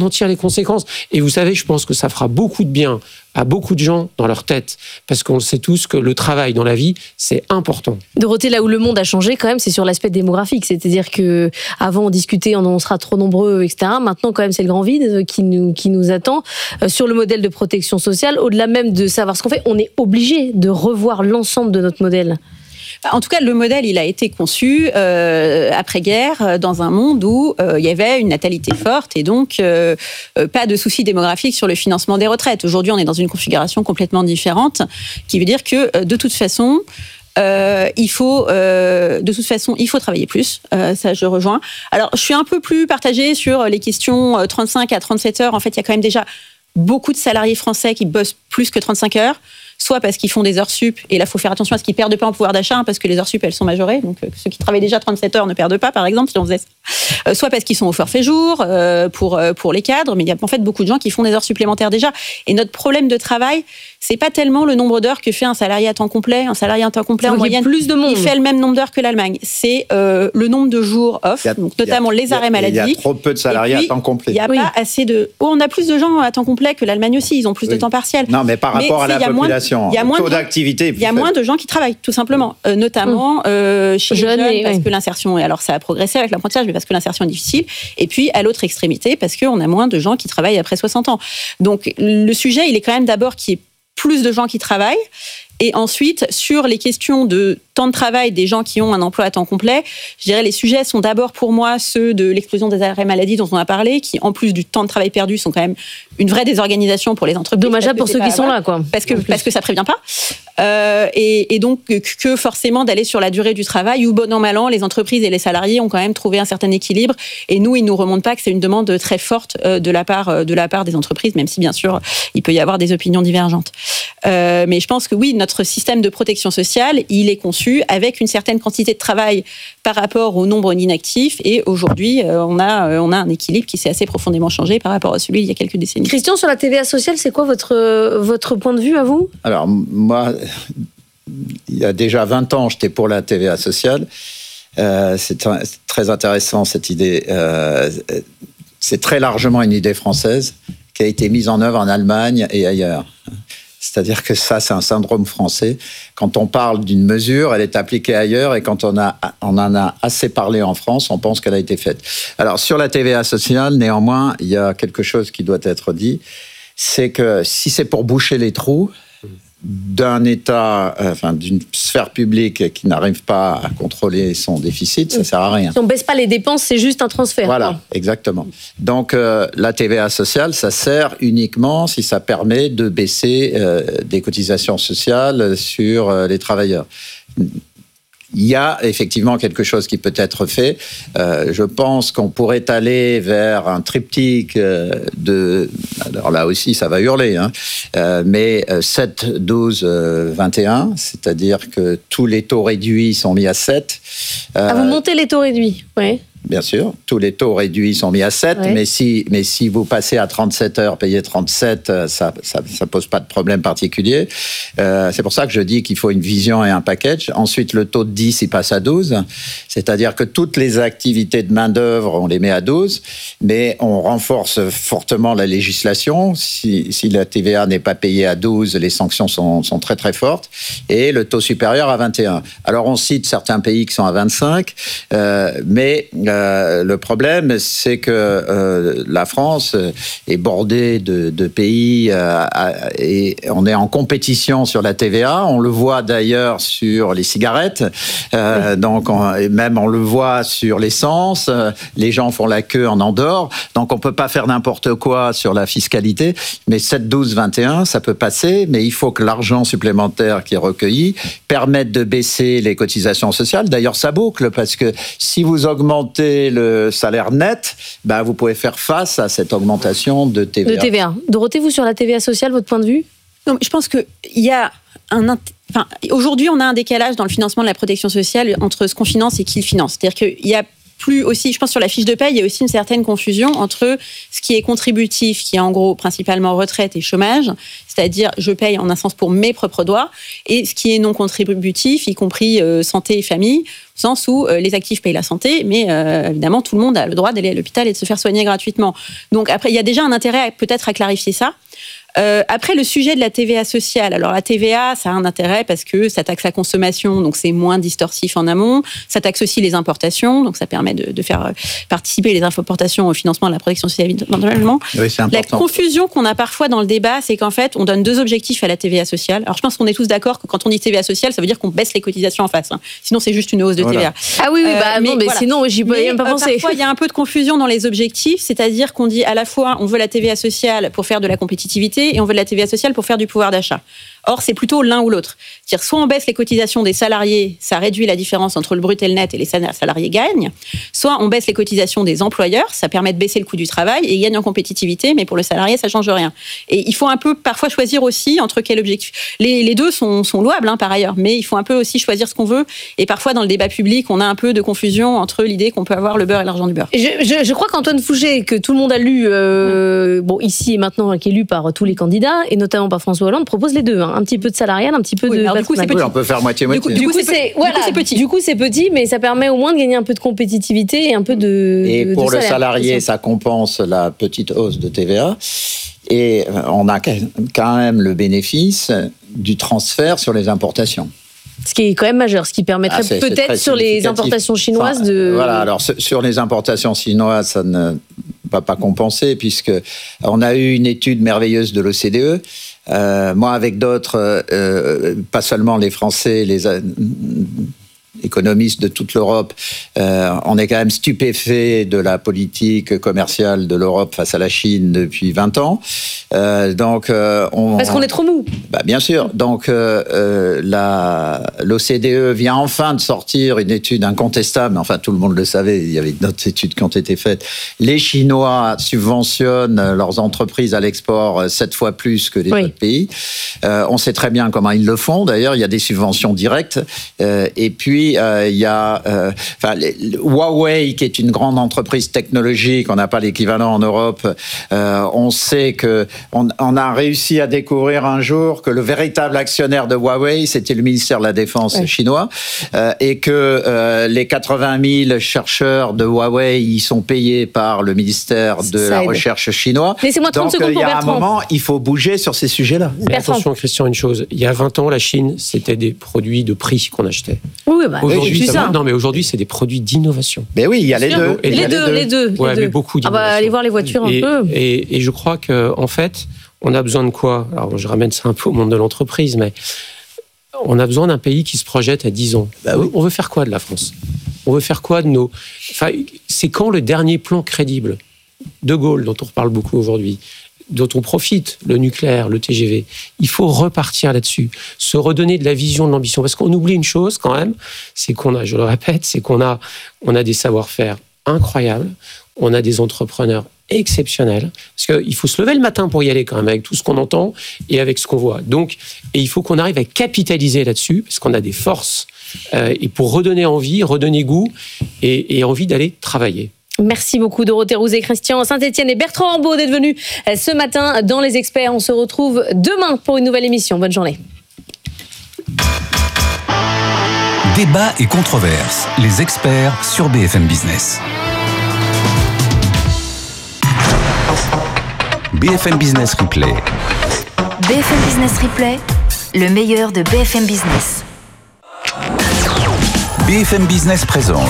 Et vous savez, je pense que ça fera beaucoup de bien à beaucoup de gens dans leur tête, parce qu'on le sait tous que le travail dans la vie, c'est important. Dorothée, là où le monde a changé quand même, c'est sur l'aspect démographique. C'est-à-dire que avant on discutait, on sera trop nombreux, etc. Maintenant, quand même, c'est le grand vide qui nous attend. Sur le modèle de protection sociale, au-delà même de savoir ce qu'on fait, on est obligé de revoir l'ensemble de notre modèle. En tout cas, le modèle, il a été conçu après-guerre dans un monde où il y avait une natalité forte et donc pas de soucis démographiques sur le financement des retraites. Aujourd'hui, on est dans une configuration complètement différente, qui veut dire que de toute façon, il faut travailler plus. Ça, je rejoins. Alors, je suis un peu plus partagée sur les questions 35 à 37 heures. En fait, il y a quand même déjà beaucoup de salariés français qui bossent plus que 35 heures. Soit parce qu'ils font des heures sup, et là, il faut faire attention à ce qu'ils ne perdent pas en pouvoir d'achat, parce que les heures sup, elles sont majorées. Donc, ceux qui travaillent déjà 37 heures ne perdent pas, par exemple, si on faisait ça. Soit parce qu'ils sont au forfait jour, pour les cadres, mais il y a en fait beaucoup de gens qui font des heures supplémentaires déjà. Et notre problème de travail, c'est pas tellement le nombre d'heures que fait un salarié à temps complet. Un salarié à temps complet, en moyenne, plus de monde. Il fait le même nombre d'heures que l'Allemagne. C'est le nombre de jours off, donc notamment les arrêts maladie. Il y a trop peu de salariés à temps complet. Il n'y a pas assez de... on a plus de gens à temps complet que l'Allemagne aussi. Ils ont plus de temps partiel. Non, mais par rapport à la population, le taux d'activité est plus faible. Il y a moins de gens qui travaillent, tout simplement. Notamment chez les jeunes, parce que l'insertion... Alors, ça a progressé avec l'apprentissage, mais parce que l'insertion est difficile. Et puis, à l'autre extrémité, parce qu'on a moins de gens qui travaillent après 60 ans. Donc, le sujet, il est quand même d'abord qu'il y ait plus de gens qui travaillent. Et ensuite, sur les questions de temps de travail des gens qui ont un emploi à temps complet, je dirais les sujets sont d'abord pour moi ceux de l'explosion des arrêts maladie dont on a parlé, qui en plus du temps de travail perdu sont quand même une vraie désorganisation pour les entreprises. Dommageable pour ceux qui sont là, quoi. Parce que ça prévient pas. Et donc que forcément d'aller sur la durée du travail, où bon an mal an, les entreprises et les salariés ont quand même trouvé un certain équilibre. Et nous, il nous remonte pas que c'est une demande très forte de la part des entreprises, même si bien sûr il peut y avoir des opinions divergentes. Mais je pense que oui, notre système de protection sociale, il est conçu avec une certaine quantité de travail par rapport au nombre d'inactifs. Et aujourd'hui, on a un équilibre qui s'est assez profondément changé par rapport à celui d'il y a quelques décennies. Christian, sur la TVA sociale, c'est quoi votre point de vue à vous ? Alors, moi, il y a déjà 20 ans, j'étais pour la TVA sociale. C'est très intéressant cette idée. C'est très largement une idée française qui a été mise en œuvre en Allemagne et ailleurs. C'est-à-dire que ça, c'est un syndrome français. Quand on parle d'une mesure, elle est appliquée ailleurs, et quand on en a assez parlé en France, on pense qu'elle a été faite. Alors, sur la TVA sociale, néanmoins, il y a quelque chose qui doit être dit, c'est que si c'est pour boucher les trous d'un État, d'une sphère publique qui n'arrive pas à contrôler son déficit, ça ne sert à rien. Si on ne baisse pas les dépenses, c'est juste un transfert. Voilà, exactement. Donc, la TVA sociale, ça sert uniquement si ça permet de baisser des cotisations sociales sur les travailleurs. Il y a effectivement quelque chose qui peut être fait. Je pense qu'on pourrait aller vers un triptyque alors là aussi, ça va hurler, mais 7, 12, 21, c'est-à-dire que tous les taux réduits sont mis à 7. Vous montez les taux réduits, oui. Bien sûr, tous les taux réduits sont mis à 7, ouais. mais si vous passez à 37 heures, payez 37, ça pose pas de problème particulier. C'est pour ça que je dis qu'il faut une vision et un package. Ensuite, le taux de 10, il passe à 12, c'est-à-dire que toutes les activités de main-d'œuvre, on les met à 12, mais on renforce fortement la législation. Si la TVA n'est pas payée à 12, les sanctions sont très très fortes, et le taux supérieur à 21. Alors, on cite certains pays qui sont à 25, mais le problème, c'est que la France est bordée de pays et on est en compétition sur la TVA. On le voit d'ailleurs sur les cigarettes, donc même on le voit sur l'essence. Les gens font la queue en Andorre, donc on peut pas faire n'importe quoi sur la fiscalité. Mais 7, 12, 21, ça peut passer, mais il faut que l'argent supplémentaire qui est recueilli permette de baisser les cotisations sociales. D'ailleurs, ça boucle, parce que si vous augmentez le salaire net, vous pouvez faire face à cette augmentation de TVA. De TVA. Dorothée, vous, sur la TVA sociale, votre point de vue ? Non, je pense qu'il y a aujourd'hui, on a un décalage dans le financement de la protection sociale entre ce qu'on finance et qui le finance. C'est-à-dire qu'il y a plus aussi, je pense, sur la fiche de paye, il y a aussi une certaine confusion entre ce qui est contributif, qui est en gros principalement retraite et chômage, c'est-à-dire je paye en un sens pour mes propres droits, et ce qui est non contributif, y compris santé et famille, au sens où les actifs payent la santé, mais évidemment tout le monde a le droit d'aller à l'hôpital et de se faire soigner gratuitement. Donc après, il y a déjà un intérêt peut-être à clarifier ça. Après, le sujet de la TVA sociale. Alors, la TVA, ça a un intérêt parce que ça taxe la consommation, donc c'est moins distorsif en amont. Ça taxe aussi les importations, donc ça permet de faire participer les importations au financement de la protection sociale éventuellement. Oui, c'est important. La confusion qu'on a parfois dans le débat, c'est qu'en fait, on donne deux objectifs à la TVA sociale. Alors, je pense qu'on est tous d'accord que quand on dit TVA sociale, ça veut dire qu'on baisse les cotisations en face. Sinon, c'est juste une hausse de TVA. Ah oui, mais voilà. Sinon, j'y peux même pas penser. Parfois, il y a un peu de confusion dans les objectifs, c'est-à-dire qu'on dit à la fois, on veut la TVA sociale pour faire de la compétitivité, et on veut de la TVA sociale pour faire du pouvoir d'achat. Or, c'est plutôt l'un ou l'autre. C'est-à-dire, soit on baisse les cotisations des salariés, ça réduit la différence entre le brut et le net, et les salariés gagnent. Soit on baisse les cotisations des employeurs, ça permet de baisser le coût du travail, et ils gagnent en compétitivité, mais pour le salarié, ça change rien. Et il faut un peu parfois choisir aussi entre quel objectif. Les deux sont louables, par ailleurs, mais il faut un peu aussi choisir ce qu'on veut. Et parfois, dans le débat public, on a un peu de confusion entre l'idée qu'on peut avoir le beurre et l'argent du beurre. Je crois qu'Antoine Fouché, que tout le monde a lu, ici et maintenant, qui est lu par tous les candidats, et notamment par François Hollande, propose les deux. Un petit peu de salarial, un petit peu de patronal. Oui, on peut faire moitié-moitié. Du coup, c'est petit, mais ça permet au moins de gagner un peu de compétitivité et un peu de Et pour de le salaire, salarié, ça compense la petite hausse de TVA. Et on a quand même le bénéfice du transfert sur les importations. Ce qui est quand même majeur, ce qui permettrait peut-être sur les importations chinoises de... Voilà, alors sur les importations chinoises, ça ne va pas compenser, puisque on a eu une étude merveilleuse de l'OCDE. Moi, avec d'autres, pas seulement les Français, les économistes de toute l'Europe, on est quand même stupéfait de la politique commerciale de l'Europe face à la Chine depuis 20 ans. Parce qu'on est trop mou. Bien sûr. Donc, l'OCDE vient enfin de sortir une étude incontestable. Enfin, tout le monde le savait. Il y avait d'autres études qui ont été faites. Les Chinois subventionnent leurs entreprises à l'export 7 fois plus que les autres pays. On sait très bien comment ils le font. D'ailleurs, il y a des subventions directes. Et puis, aujourd'hui, il y a Huawei, qui est une grande entreprise technologique, on n'a pas l'équivalent en Europe. On sait que on a réussi à découvrir un jour que le véritable actionnaire de Huawei, c'était le ministère de la Défense chinois, et que les 80 000 chercheurs de Huawei, ils sont payés par le ministère de la Recherche chinois. Laissez-moi 30 secondes pour Bertrand. Donc, il y a un moment, il faut bouger sur ces sujets-là. Mais attention, Christian, une chose. Il y a 20 ans, la Chine, c'était des produits de prix qu'on achetait. Oui, aujourd'hui, non, mais aujourd'hui, c'est des produits d'innovation. Mais oui, il y a les deux. Les deux. Mais beaucoup d'innovation. Allez voir les voitures un peu. Et je crois qu'en fait, on a besoin de quoi? Alors, je ramène ça un peu au monde de l'entreprise, mais on a besoin d'un pays qui se projette à 10 ans. On veut faire quoi de la France? On veut faire quoi de nos... Enfin, c'est quand le dernier plan crédible? De Gaulle, dont on reparle beaucoup aujourd'hui, dont on profite, le nucléaire, le TGV. Il faut repartir là-dessus, se redonner de la vision, de l'ambition. Parce qu'on oublie une chose quand même, c'est qu'on a, je le répète, c'est qu'on a des savoir-faire incroyables, on a des entrepreneurs exceptionnels, parce qu'il faut se lever le matin pour y aller quand même, avec tout ce qu'on entend et avec ce qu'on voit. Donc, et il faut qu'on arrive à capitaliser là-dessus, parce qu'on a des forces, et pour redonner envie, redonner goût, et envie d'aller travailler. Merci beaucoup Dorothée Rouzet, Christian Saint-Etienne et Bertrand Rambaud d'être venus ce matin dans Les Experts. On se retrouve demain pour une nouvelle émission. Bonne journée. Débat et controverses. Les Experts sur BFM Business. BFM Business Replay. BFM Business Replay, le meilleur de BFM Business. BFM Business présente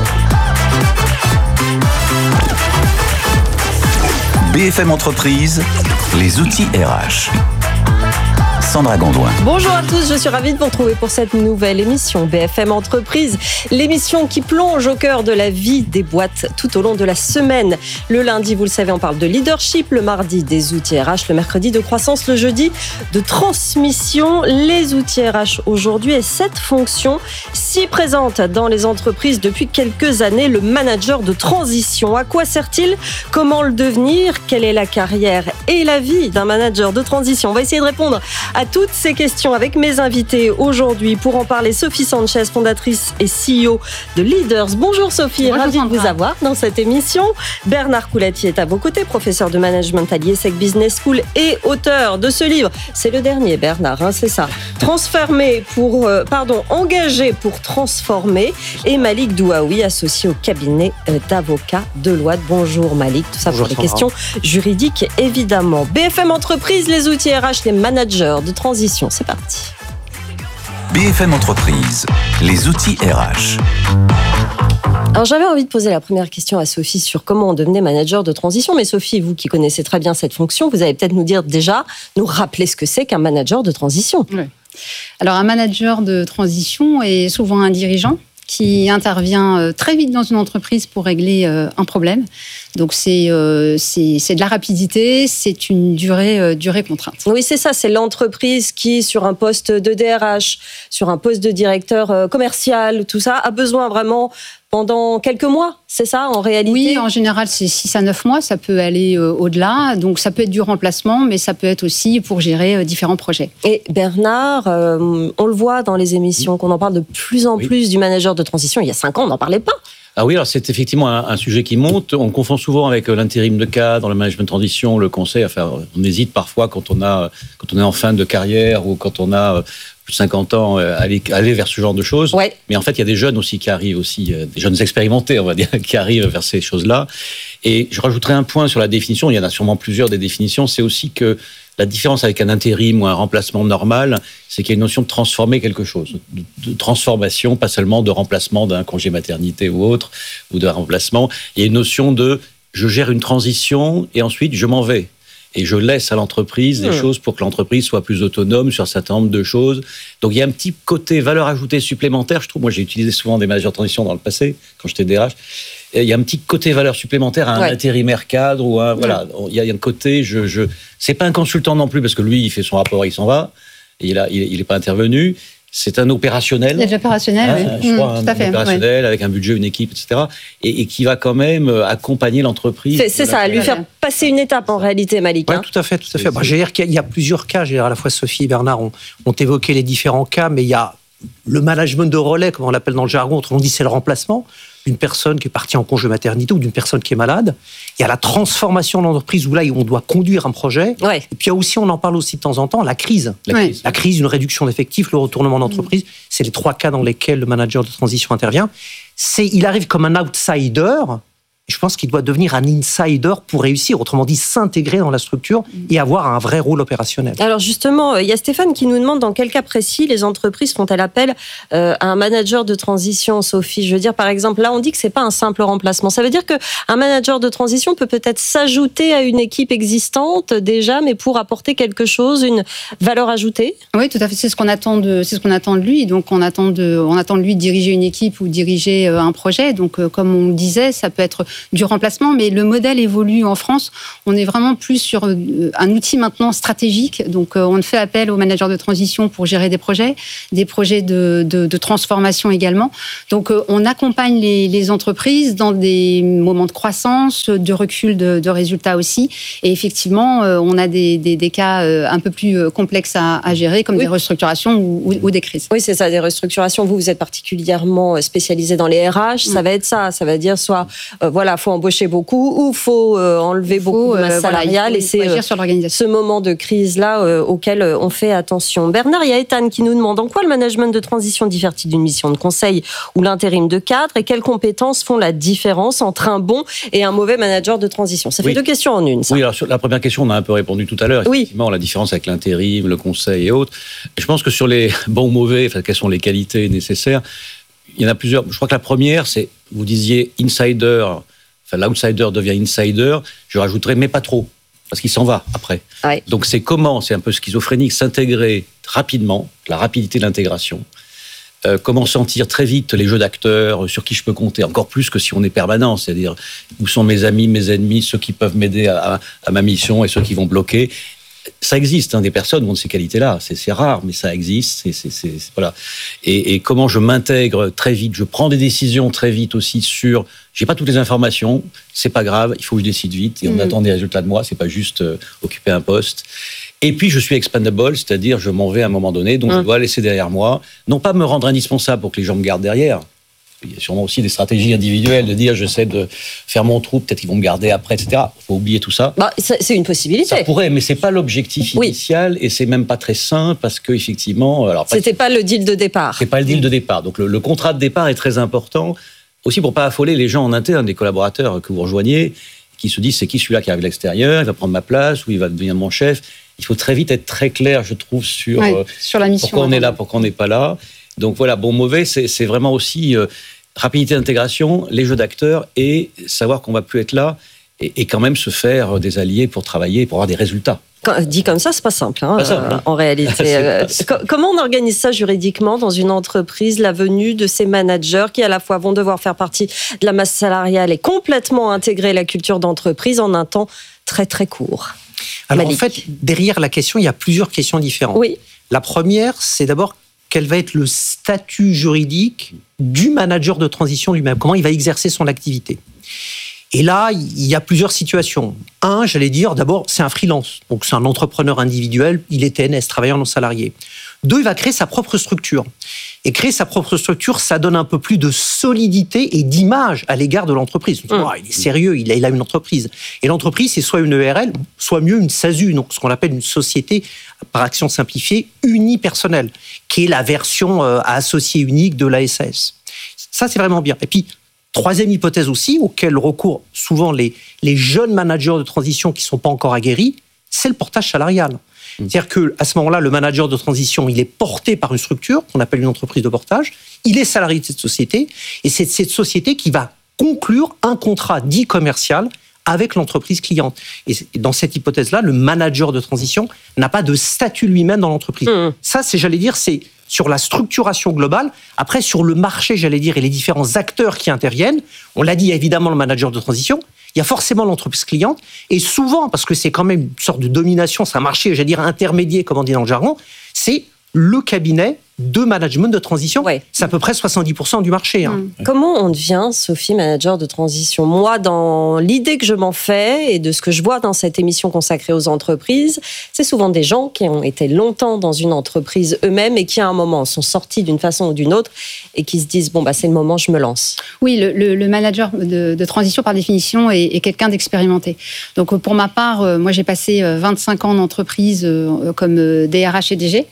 BFM Entreprise, les outils RH. Sandra Gondouin. Bonjour à tous, je suis ravie de vous retrouver pour cette nouvelle émission BFM Entreprise, l'émission qui plonge au cœur de la vie des boîtes tout au long de la semaine. Le lundi, vous le savez, on parle de leadership, le mardi des outils RH, le mercredi de croissance, le jeudi de transmission. Les outils RH aujourd'hui et cette fonction si présente dans les entreprises depuis quelques années, le manager de transition. À quoi sert-il? Comment le devenir? Quelle est la carrière et la vie d'un manager de transition? On va essayer de répondre à toutes ces questions avec mes invités aujourd'hui. Pour en parler, Sophie Sanchez, fondatrice et CEO de Leaders. Bonjour Sophie, ravie de vous avoir dans cette émission. Bernard Coulatier est à vos côtés, professeur de management à l'IESEC Business School et auteur de ce livre. C'est le dernier, Bernard, c'est ça. Engagé pour transformer. Et Malik Douaoui, associé au cabinet d'avocats Deloitte. Bonjour Malik, tout ça pour les questions juridiques évidemment. BFM Entreprise, les outils RH, les managers de transition, c'est parti. BFM Entreprise, les outils RH. Alors j'avais envie de poser la première question à Sophie sur comment on devenait manager de transition, mais Sophie, vous qui connaissez très bien cette fonction, vous allez peut-être nous rappeler ce que c'est qu'un manager de transition. Oui. Alors un manager de transition est souvent un dirigeant qui intervient très vite dans une entreprise pour régler un problème. Donc c'est de la rapidité, c'est une durée contrainte. Oui, c'est ça, c'est l'entreprise qui, sur un poste de DRH, sur un poste de directeur commercial, tout ça, a besoin vraiment pendant quelques mois, c'est ça en réalité? Oui, en général c'est 6 à 9 mois, ça peut aller au-delà, donc ça peut être du remplacement, mais ça peut être aussi pour gérer différents projets. Et Bernard, on le voit dans les émissions, qu'on en parle de plus en plus du manager de transition. Il y a 5 ans, on n'en parlait pas. Ah oui, alors c'est effectivement un sujet qui monte. On confond souvent avec l'intérim de cadre, le management de transition, le conseil. Enfin, on hésite parfois quand on est en fin de carrière ou quand on a plus de 50 ans, aller vers ce genre de choses. Ouais. Mais en fait, il y a des jeunes aussi qui arrivent aussi, des jeunes expérimentés, on va dire, qui arrivent vers ces choses-là. Et je rajouterai un point sur la définition. Il y en a sûrement plusieurs des définitions. C'est aussi que la différence avec un intérim ou un remplacement normal, c'est qu'il y a une notion de transformer quelque chose, de transformation, pas seulement de remplacement d'un congé maternité ou autre, ou d'un remplacement. Il y a une notion de je gère une transition et ensuite je m'en vais. Et je laisse à l'entreprise des choses pour que l'entreprise soit plus autonome sur un certain nombre de choses. Donc il y a un petit côté valeur ajoutée supplémentaire, je trouve. Moi, j'ai utilisé souvent des managers de transition dans le passé, quand j'étais DRH. Il y a un petit côté valeur supplémentaire à un intérimaire cadre ou voilà. Il y a un côté, c'est pas un consultant non plus parce que lui, il fait son rapport, il s'en va. Et il est pas intervenu. C'est un opérationnel. C'est opérationnel, oui. Je crois, tout à fait, opérationnel avec un budget, une équipe, etc. Et qui va quand même accompagner l'entreprise. C'est ça, lui faire passer une étape en réalité, Malik. Oui, tout à fait. Je veux dire qu'il y a plusieurs cas. À la fois Sophie et Bernard ont évoqué les différents cas, mais il y a le management de relais, comme on l'appelle dans le jargon, autrement dit, c'est le remplacement d'une personne qui est partie en congé maternité ou d'une personne qui est malade. Il y a la transformation de l'entreprise où là, on doit conduire un projet. Ouais. Et puis il y a aussi, on en parle aussi de temps en temps, la crise. La crise, une réduction d'effectifs, le retournement d'entreprise. C'est les 3 cas dans lesquels le manager de transition intervient. Il arrive comme un outsider. Je pense qu'il doit devenir un insider pour réussir, autrement dit s'intégrer dans la structure et avoir un vrai rôle opérationnel. Alors justement, il y a Stéphane qui nous demande dans quel cas précis les entreprises font-elles appel à un manager de transition, Sophie? Je veux dire, par exemple, là on dit que c'est pas un simple remplacement. Ça veut dire qu'un manager de transition peut peut-être s'ajouter à une équipe existante déjà, mais pour apporter quelque chose, une valeur ajoutée? Oui, tout à fait. C'est ce qu'on attend de lui. Donc on attend de lui de diriger une équipe ou diriger un projet. Donc comme on le disait, ça peut être du remplacement, mais le modèle évolue en France. On est vraiment plus sur un outil maintenant stratégique. Donc, on fait appel aux managers de transition pour gérer des projets de transformation également. Donc, on accompagne les entreprises dans des moments de croissance, de recul de résultats aussi. Et effectivement, on a des cas un peu plus complexes à gérer, comme des restructurations ou des crises. Oui, c'est ça, des restructurations. Vous êtes particulièrement spécialisé dans les RH. Ça va être ça. Ça va dire soit, faut embaucher beaucoup ou faut enlever beaucoup de masse salariale. Et c'est ce moment de crise-là auquel on fait attention. Bernard, il y a Ethan qui nous demande en quoi le management de transition diffère-t-il d'une mission de conseil ou l'intérim de cadre et quelles compétences font la différence entre un bon et un mauvais manager de transition? Ça fait 2 questions en une, ça. Oui, alors sur la première question, on a un peu répondu tout à l'heure. Effectivement, la différence avec l'intérim, le conseil et autres. Je pense que sur les bons ou mauvais, quelles sont les qualités nécessaires, il y en a plusieurs. Je crois que la première, c'est, vous disiez insider, l'outsider devient insider, je rajouterais, mais pas trop, parce qu'il s'en va après. Ouais. Donc c'est un peu schizophrénique, s'intégrer rapidement, la rapidité de l'intégration, comment sentir très vite les jeux d'acteurs, sur qui je peux compter, encore plus que si on est permanent, c'est-à-dire où sont mes amis, mes ennemis, ceux qui peuvent m'aider à ma mission et ceux qui vont bloquer. Ça existe, des personnes ont ces qualités-là. C'est rare, mais ça existe. Voilà. Et comment je m'intègre très vite, je prends des décisions très vite aussi sur. J'ai pas toutes les informations, c'est pas grave, il faut que je décide vite et on attend des résultats de moi. C'est pas juste occuper un poste. Et puis je suis expendable, c'est-à-dire je m'en vais à un moment donné, donc je dois laisser derrière moi, non pas me rendre indispensable pour que les gens me gardent derrière. Il y a sûrement aussi des stratégies individuelles de dire j'essaie de faire mon trou, peut-être qu'ils vont me garder après, etc. Il faut oublier tout ça. C'est une possibilité. Ça pourrait, mais c'est pas l'objectif initial et c'est même pas très sain parce que effectivement. C'était pas le deal de départ. C'est pas le deal de départ. Donc le contrat de départ est très important aussi pour pas affoler les gens en interne, des collaborateurs que vous rejoignez, qui se disent c'est qui celui-là qui arrive de l'extérieur, il va prendre ma place ou il va devenir mon chef. Il faut très vite être très clair, je trouve, sur la mission. Pourquoi on est là, pourquoi on n'est pas là. Donc voilà, bon, mauvais, c'est vraiment aussi rapidité d'intégration, les jeux d'acteurs et savoir qu'on va plus être là et quand même se faire des alliés pour travailler, pour avoir des résultats. Dit comme ça, c'est pas simple, en réalité. Comment on organise ça juridiquement dans une entreprise, la venue de ces managers qui à la fois vont devoir faire partie de la masse salariale et complètement intégrer la culture d'entreprise en un temps très très court? Alors Malik. En fait, derrière la question, il y a plusieurs questions différentes. Oui. La première, c'est d'abord quel va être le statut juridique du manager de transition lui-même, comment il va exercer son activité. Et là, il y a plusieurs situations. Un, j'allais dire, d'abord, c'est un freelance, donc c'est un entrepreneur individuel, il est TNS, travailleur non salarié. 2, il va créer sa propre structure. Et créer sa propre structure, ça donne un peu plus de solidité et d'image à l'égard de l'entreprise. Il est sérieux, il a une entreprise. Et l'entreprise, c'est soit une ERL, soit mieux une SASU, donc ce qu'on appelle une société par action simplifiée unipersonnelle, qui est la version à associé unique de la SAS. Ça, c'est vraiment bien. Et puis, 3e hypothèse aussi, auquel recourent souvent les jeunes managers de transition qui ne sont pas encore aguerris, c'est le portage salarial. C'est-à-dire qu'à ce moment-là, le manager de transition, il est porté par une structure qu'on appelle une entreprise de portage, il est salarié de cette société, et c'est cette société qui va conclure un contrat dit commercial avec l'entreprise cliente. Et dans cette hypothèse-là, le manager de transition n'a pas de statut lui-même dans l'entreprise. Ça, c'est sur la structuration globale. Après, sur le marché, et les différents acteurs qui interviennent, on l'a dit, il y a évidemment le manager de transition, il y a forcément l'entreprise cliente, et souvent, parce que c'est quand même une sorte de domination, c'est un marché, intermédiaire, comme on dit dans le jargon, c'est le cabinet de management de transition. C'est à peu près 70% du marché. Comment on devient, Sophie, manager de transition? Moi, dans l'idée que je m'en fais et de ce que je vois dans cette émission consacrée aux entreprises, c'est souvent des gens qui ont été longtemps dans une entreprise eux-mêmes et qui, à un moment, sont sortis d'une façon ou d'une autre et qui se disent, c'est le moment, je me lance. Oui, le manager de transition, par définition, est quelqu'un d'expérimenté. Donc, pour ma part, moi, j'ai passé 25 ans d'entreprise comme DRH et DG.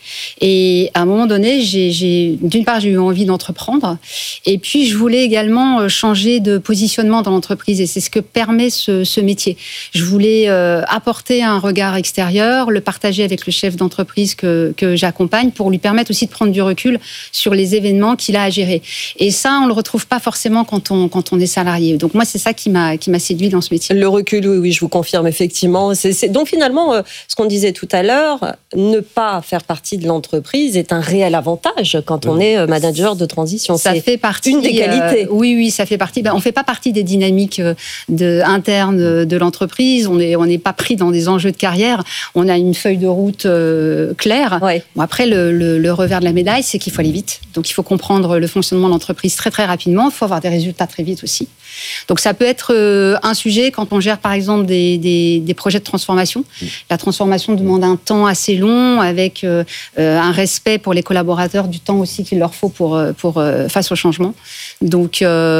Et à un moment donné, d'une part, j'ai eu envie d'entreprendre. Et puis, je voulais également changer de positionnement dans l'entreprise. Et c'est ce que permet ce métier. Je voulais apporter un regard extérieur, le partager avec le chef d'entreprise que j'accompagne pour lui permettre aussi de prendre du recul sur les événements qu'il a à gérer. Et ça, on ne le retrouve pas forcément quand on est salarié. Donc, moi, c'est ça qui m'a séduit dans ce métier. Le recul, oui, je vous confirme, effectivement. Donc, finalement, ce qu'on disait tout à l'heure, ne pas faire partie de l'entreprise est un réel avantage quand on est manager de transition. Ça fait partie une des qualités. Oui, ça fait partie. On fait pas partie des dynamiques internes de l'entreprise. On n'est pas pris dans des enjeux de carrière. On a une feuille de route claire. Ouais. Bon, après, le revers de la médaille, c'est qu'il faut aller vite. Donc, il faut comprendre le fonctionnement de l'entreprise très très rapidement. Il faut avoir des résultats très vite aussi. Donc, ça peut être un sujet quand on gère par exemple des projets de transformation. La transformation demande un temps assez long avec un respect pour les collaborateurs du temps aussi qu'il leur faut pour face au changement. Donc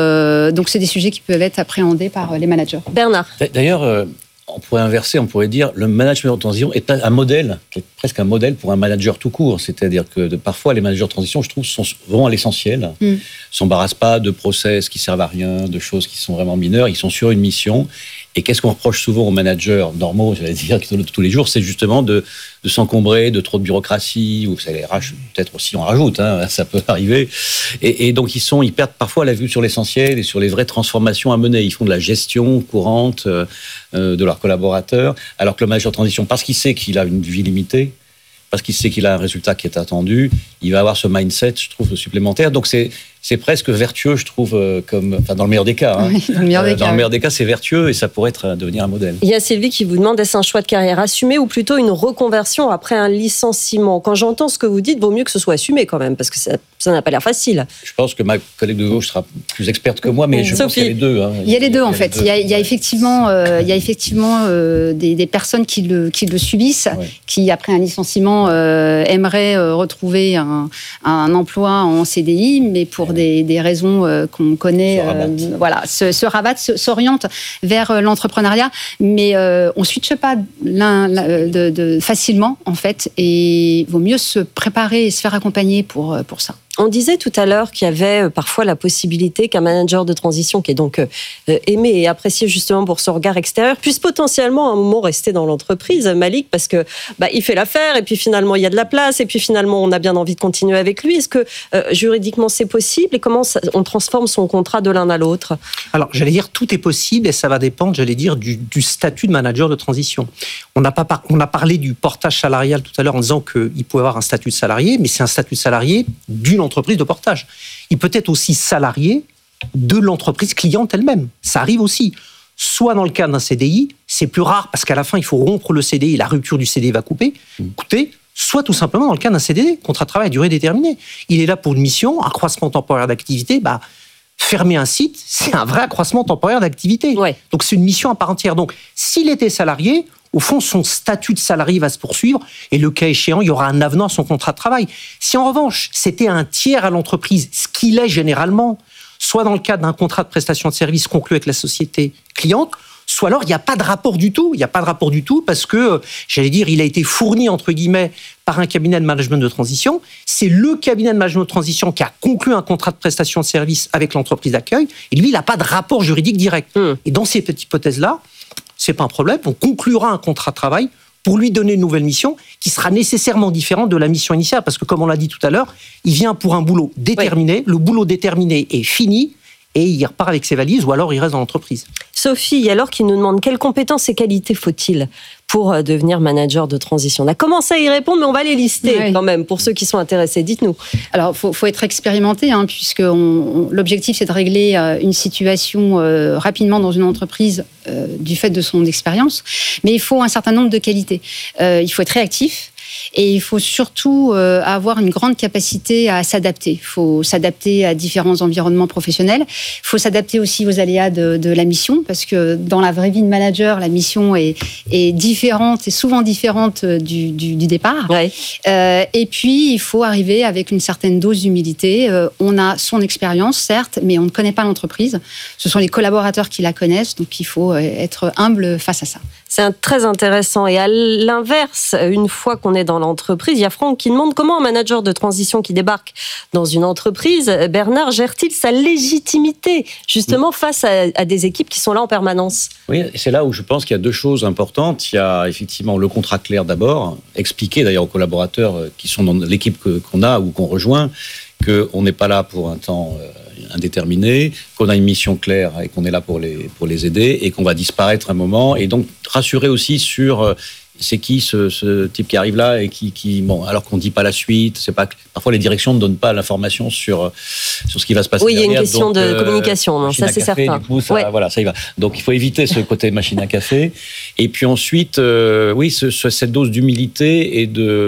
c'est des sujets qui peuvent être appréhendés par les managers. Bernard. D'ailleurs, on pourrait inverser, on pourrait dire le management de transition est un modèle, qui est presque un modèle pour un manager tout court. C'est-à-dire que parfois, les managers de transition, je trouve, sont vraiment à l'essentiel. Ils ne s'embarrassent pas de process qui servent à rien, de choses qui sont vraiment mineures. Ils sont sur une mission. Et qu'est-ce qu'on reproche souvent aux managers normaux, j'allais dire, tous les jours, c'est justement de s'encombrer de trop de bureaucratie, ou les RH peut-être aussi en rajoutent, ça peut arriver. Et donc ils perdent parfois la vue sur l'essentiel et sur les vraies transformations à mener. Ils font de la gestion courante de leurs collaborateurs, alors que le manager de transition, parce qu'il sait qu'il a une vie limitée, parce qu'il sait qu'il a un résultat qui est attendu, il va avoir ce mindset, je trouve, supplémentaire. Donc c'est presque vertueux, je trouve, dans le meilleur des cas. Oui, dans le meilleur des cas, c'est vertueux et ça pourrait devenir un modèle. Il y a Sylvie qui vous demande, est-ce un choix de carrière assumé ou plutôt une reconversion après un licenciement? Quand j'entends ce que vous dites, vaut mieux que ce soit assumé quand même, parce que ça n'a pas l'air facile. Je pense que ma collègue de gauche sera plus experte que moi, mais je pense qu'il y a les deux. Il y a les deux, en fait. Il y a effectivement des personnes qui le subissent, qui, après un licenciement, aimeraient retrouver un emploi en CDI, mais pour des raisons qu'on connaît, se rabattent, s'orientent vers l'entrepreneuriat, mais on ne switche pas facilement, en fait, et il vaut mieux se préparer et se faire accompagner pour ça. On disait tout à l'heure qu'il y avait parfois la possibilité qu'un manager de transition, qui est donc aimé et apprécié justement pour son regard extérieur, puisse potentiellement à un moment rester dans l'entreprise, Malik, parce que il fait l'affaire et puis finalement il y a de la place et puis finalement on a bien envie de continuer avec lui. Est-ce que juridiquement c'est possible et comment on transforme son contrat de l'un à l'autre? Alors j'allais dire tout est possible et ça va dépendre, j'allais dire, du statut de manager de transition. On a parlé du portage salarial tout à l'heure en disant qu'il pouvait avoir un statut de salarié, mais c'est un statut de salarié d'une entreprise de portage. Il peut être aussi salarié de l'entreprise cliente elle-même. Ça arrive aussi. Soit dans le cas d'un CDI, c'est plus rare parce qu'à la fin, il faut rompre le CDI, la rupture du CDI va coûter, soit tout simplement dans le cas d'un CDD, contrat de travail à durée déterminée. Il est là pour une mission, accroissement temporaire d'activité, fermer un site, c'est un vrai accroissement temporaire d'activité. Ouais. Donc c'est une mission à part entière. Donc s'il était salarié, au fond, son statut de salarié va se poursuivre et le cas échéant, il y aura un avenant à son contrat de travail. Si en revanche, c'était un tiers à l'entreprise, ce qu'il est généralement, soit dans le cadre d'un contrat de prestation de service conclu avec la société cliente, soit alors il n'y a pas de rapport du tout. Il n'y a pas de rapport du tout parce que, j'allais dire, il a été fourni, entre guillemets, par un cabinet de management de transition. C'est le cabinet de management de transition qui a conclu un contrat de prestation de service avec l'entreprise d'accueil. Et lui, il n'a pas de rapport juridique direct. Et dans cette hypothèse-là, c'est pas un problème. On conclura un contrat de travail pour lui donner une nouvelle mission qui sera nécessairement différente de la mission initiale. Parce que, comme on l'a dit tout à l'heure, il vient pour un boulot déterminé. Oui. Le boulot déterminé est fini et il repart avec ses valises ou alors il reste dans l'entreprise. Sophie, alors qu'il nous demande quelles compétences et qualités faut-il pour devenir manager de transition. On a commencé à y répondre, mais on va les lister quand même pour ceux qui sont intéressés. Dites-nous. Alors, faut être expérimenté, puisque l'objectif, c'est de régler une situation rapidement dans une entreprise du fait de son expérience. Mais il faut un certain nombre de qualités. Il faut être réactif. Et il faut surtout avoir une grande capacité à s'adapter. Il faut s'adapter à différents environnements professionnels. Il faut s'adapter aussi aux aléas de la mission, parce que dans la vraie vie de manager, la mission est différente, et souvent différente du départ. Ouais. Et puis, il faut arriver avec une certaine dose d'humilité. On a son expérience, certes, mais on ne connaît pas l'entreprise. Ce sont les collaborateurs qui la connaissent, donc il faut être humble face à ça. C'est très intéressant. Et à l'inverse, une fois qu'on est dans l'entreprise, il y a Franck qui demande comment un manager de transition qui débarque dans une entreprise, Bernard, gère-t-il sa légitimité, justement, face à des équipes qui sont là en permanence? Oui, c'est là où je pense qu'il y a deux choses importantes. Il y a effectivement le contrat clair d'abord, expliquer d'ailleurs aux collaborateurs qui sont dans l'équipe qu'on a ou qu'on rejoint, qu'on n'est pas là pour un temps indéterminé, qu'on a une mission claire et qu'on est là pour les aider et qu'on va disparaître un moment. Et donc, rassurer aussi sur c'est qui ce type qui arrive là et qui bon, alors qu'on ne dit pas la suite. C'est pas, parfois, les directions ne donnent pas l'information sur ce qui va se passer. Oui, il y a une derrière. question de communication, ça c'est certain. Du coup, voilà, ça y va. Donc, il faut éviter ce côté machine à café. Et puis ensuite, oui, cette dose d'humilité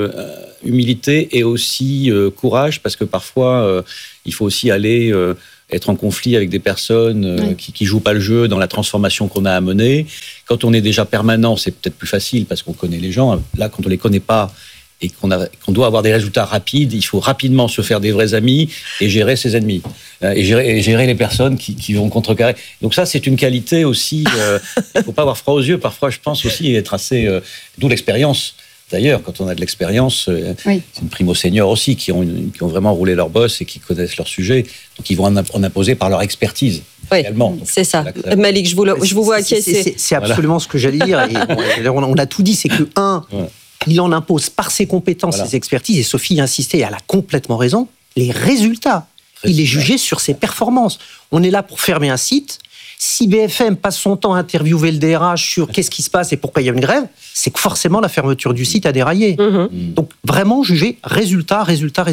et aussi courage, parce que parfois, il faut aussi aller être en conflit avec des personnes qui jouent pas le jeu dans la transformation qu'on a à mener. Quand on est déjà permanent, c'est peut-être plus facile parce qu'on connaît les gens. Là, quand on les connaît pas et qu'on doit avoir des résultats rapides, il faut rapidement se faire des vrais amis et gérer ses ennemis. Et gérer les personnes qui vont contrecarrer. Donc ça, c'est une qualité aussi. Il faut pas avoir froid aux yeux. Parfois, je pense aussi être assez... d'où l'expérience. D'ailleurs, quand on a de l'expérience, c'est une primo senior aussi, qui ont vraiment roulé leur boss et qui connaissent leur sujet. Donc, ils vont en imposer par leur expertise. Oui, c'est ça. Malik, je vous vois acquiescer. C'est absolument ce que j'allais dire. Et on a tout dit, c'est que, il en impose par ses compétences, ses expertises, et Sophie insistait, et elle a complètement raison, les résultats. Il est jugé sur ses performances. On est là pour fermer un site. Si BFM passe son temps à interviewer le DRH sur qu'est-ce qui se passe et pourquoi il y a une grève, c'est que forcément la fermeture du site a déraillé. Donc vraiment juger résultat.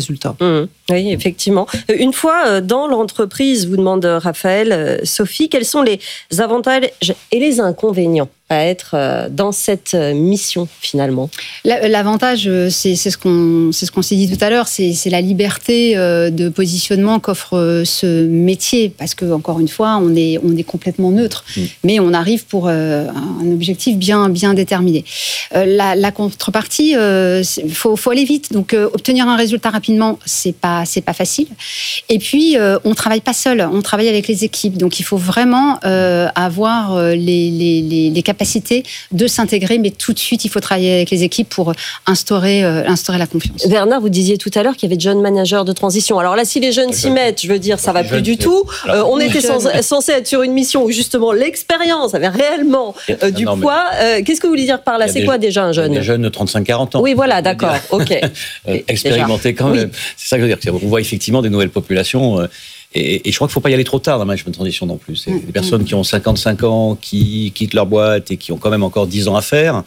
Oui, effectivement. Une fois dans l'entreprise, vous demande Raphaël, Sophie, quels sont les avantages et les inconvénients à être dans cette mission finalement? L'avantage, c'est ce qu'on s'est dit tout à l'heure, c'est la liberté de positionnement qu'offre ce métier, parce que encore une fois, on est complètement neutre, mais on arrive pour un objectif bien déterminé. La contrepartie, faut aller vite, donc obtenir un résultat rapidement, c'est pas facile. Et puis on travaille pas seul, on travaille avec les équipes, donc il faut vraiment avoir les capacités de s'intégrer, mais tout de suite, il faut travailler avec les équipes pour instaurer la confiance. Bernard, vous disiez tout à l'heure qu'il y avait de jeunes managers de transition. Alors là, si les jeunes s'y mettent, je veux dire, ça va plus du tout. On était censé être sur une mission où justement l'expérience avait réellement du poids. Qu'est-ce que vous voulez dire par là? C'est quoi déjà un jeune? Des jeunes de 35-40 ans. Oui, voilà, d'accord, ok. Expérimentés quand même. C'est ça que je veux dire. On voit effectivement des nouvelles populations. Et je crois qu'il ne faut pas y aller trop tard dans le management de transition non plus. C'est des personnes qui ont 55 ans, qui quittent leur boîte et qui ont quand même encore 10 ans à faire.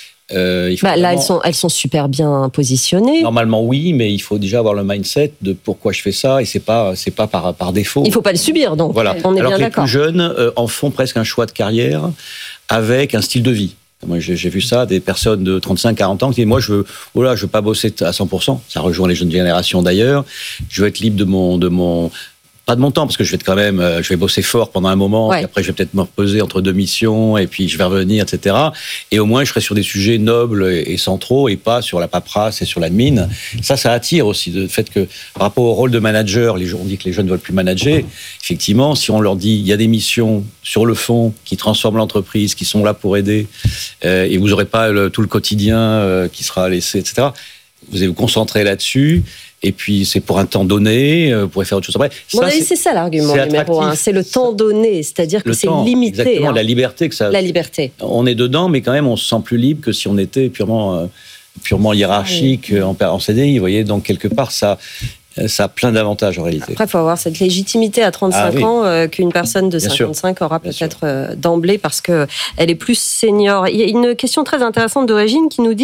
Là, elles sont super bien positionnées. Normalement, oui, mais il faut déjà avoir le mindset de pourquoi je fais ça, et c'est pas par défaut. Il ne faut pas le subir, donc. Voilà. On est Alors bien que les d'accord. plus jeunes en font presque un choix de carrière avec un style de vie. Moi, j'ai vu ça, des personnes de 35-40 ans qui disent, moi, je veux pas bosser à 100%. Ça rejoint les jeunes générations d'ailleurs. Je veux être libre pas de mon temps, parce que je vais bosser fort pendant un moment, puis après je vais peut-être me reposer entre deux missions, et puis je vais revenir, etc. Et au moins je serai sur des sujets nobles et centraux, et pas sur la paperasse et sur l'admin. Ça attire aussi, le fait que par rapport au rôle de manager, on dit que les jeunes ne veulent plus manager. Effectivement, si on leur dit, il y a des missions sur le fond qui transforment l'entreprise, qui sont là pour aider, et vous n'aurez pas tout le quotidien qui sera laissé, etc. Vous allez vous concentrer là-dessus. Et puis, c'est pour un temps donné, vous pourrez faire autre chose après. C'est ça l'argument numéro 1, c'est le temps donné, c'est-à-dire que c'est limité. Exactement, la liberté que ça... La liberté. On est dedans, mais quand même, on se sent plus libre que si on était purement hiérarchique en CDI, vous voyez. Donc, quelque part, ça a plein d'avantages en réalité. Après, il faut avoir cette légitimité à 35 ans qu'une personne de 55 aura peut-être d'emblée parce qu'elle est plus senior. Il y a une question très intéressante de Régine qui nous dit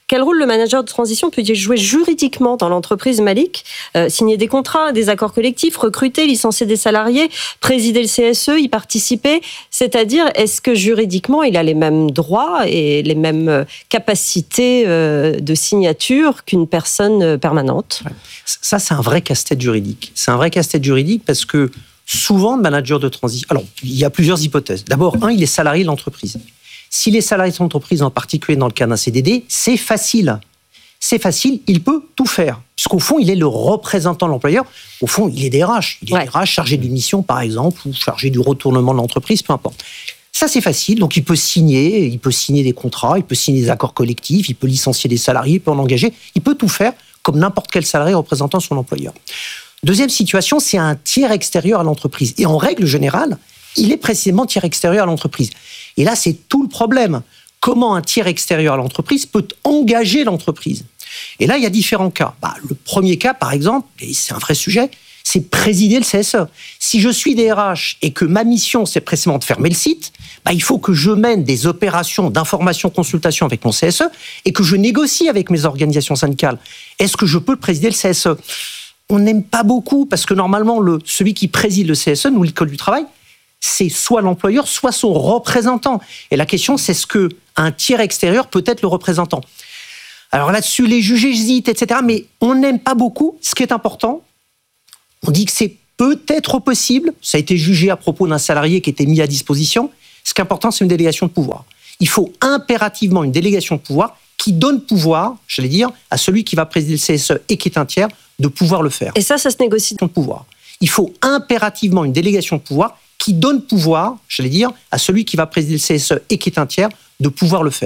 Quel rôle le manager de transition peut-il jouer juridiquement dans l'entreprise, Malik ? Signer des contrats, des accords collectifs, recruter, licencier des salariés, présider le CSE, y participer. C'est-à-dire, est-ce que juridiquement, il a les mêmes droits et les mêmes capacités de signature qu'une personne permanente ? Ça, c'est un vrai casse-tête juridique. C'est un vrai casse-tête juridique parce que souvent, le manager de transition... Alors, il y a plusieurs hypothèses. D'abord, il est salarié de l'entreprise. S'il est salarié de son entreprise, en particulier dans le cas d'un CDD, c'est facile. C'est facile, il peut tout faire. Puisqu'au fond, il est le représentant de l'employeur. Au fond, il est DRH. Il est DRH chargé d'une mission, par exemple, ou chargé du retournement de l'entreprise, peu importe. Ça, c'est facile. Donc, il peut signer des contrats, il peut signer des accords collectifs, il peut licencier des salariés, il peut en engager. Il peut tout faire comme n'importe quel salarié représentant son employeur. Deuxième situation, c'est un tiers extérieur à l'entreprise. Et en règle générale, il est précisément tiers extérieur à l'entreprise. Et là, c'est tout le problème. Comment un tiers extérieur à l'entreprise peut engager l'entreprise ? Et là, il y a différents cas. Le premier cas, par exemple, et c'est un vrai sujet, c'est présider le CSE. Si je suis DRH et que ma mission, c'est précisément de fermer le site, il faut que je mène des opérations d'information, consultation avec mon CSE et que je négocie avec mes organisations syndicales. Est-ce que je peux présider le CSE ? On n'aime pas beaucoup parce que normalement, celui qui préside le CSE, nous, l'école du travail, c'est soit l'employeur, soit son représentant. Et la question, c'est est-ce qu'un tiers extérieur peut être le représentant ? Alors là-dessus, les juges hésitent, etc. Mais on n'aime pas beaucoup. Ce qui est important, on dit que c'est peut-être possible. Ça a été jugé à propos d'un salarié qui était mis à disposition. Ce qui est important, c'est une délégation de pouvoir. Il faut impérativement une délégation de pouvoir qui donne pouvoir, j'allais dire, à celui qui va présider le CSE et qui est un tiers, de pouvoir le faire. Et ça se négocie. De pouvoir. Il faut impérativement une délégation de pouvoir qui donne pouvoir, j'allais dire, à celui qui va présider le CSE et qui est un tiers, de pouvoir le faire.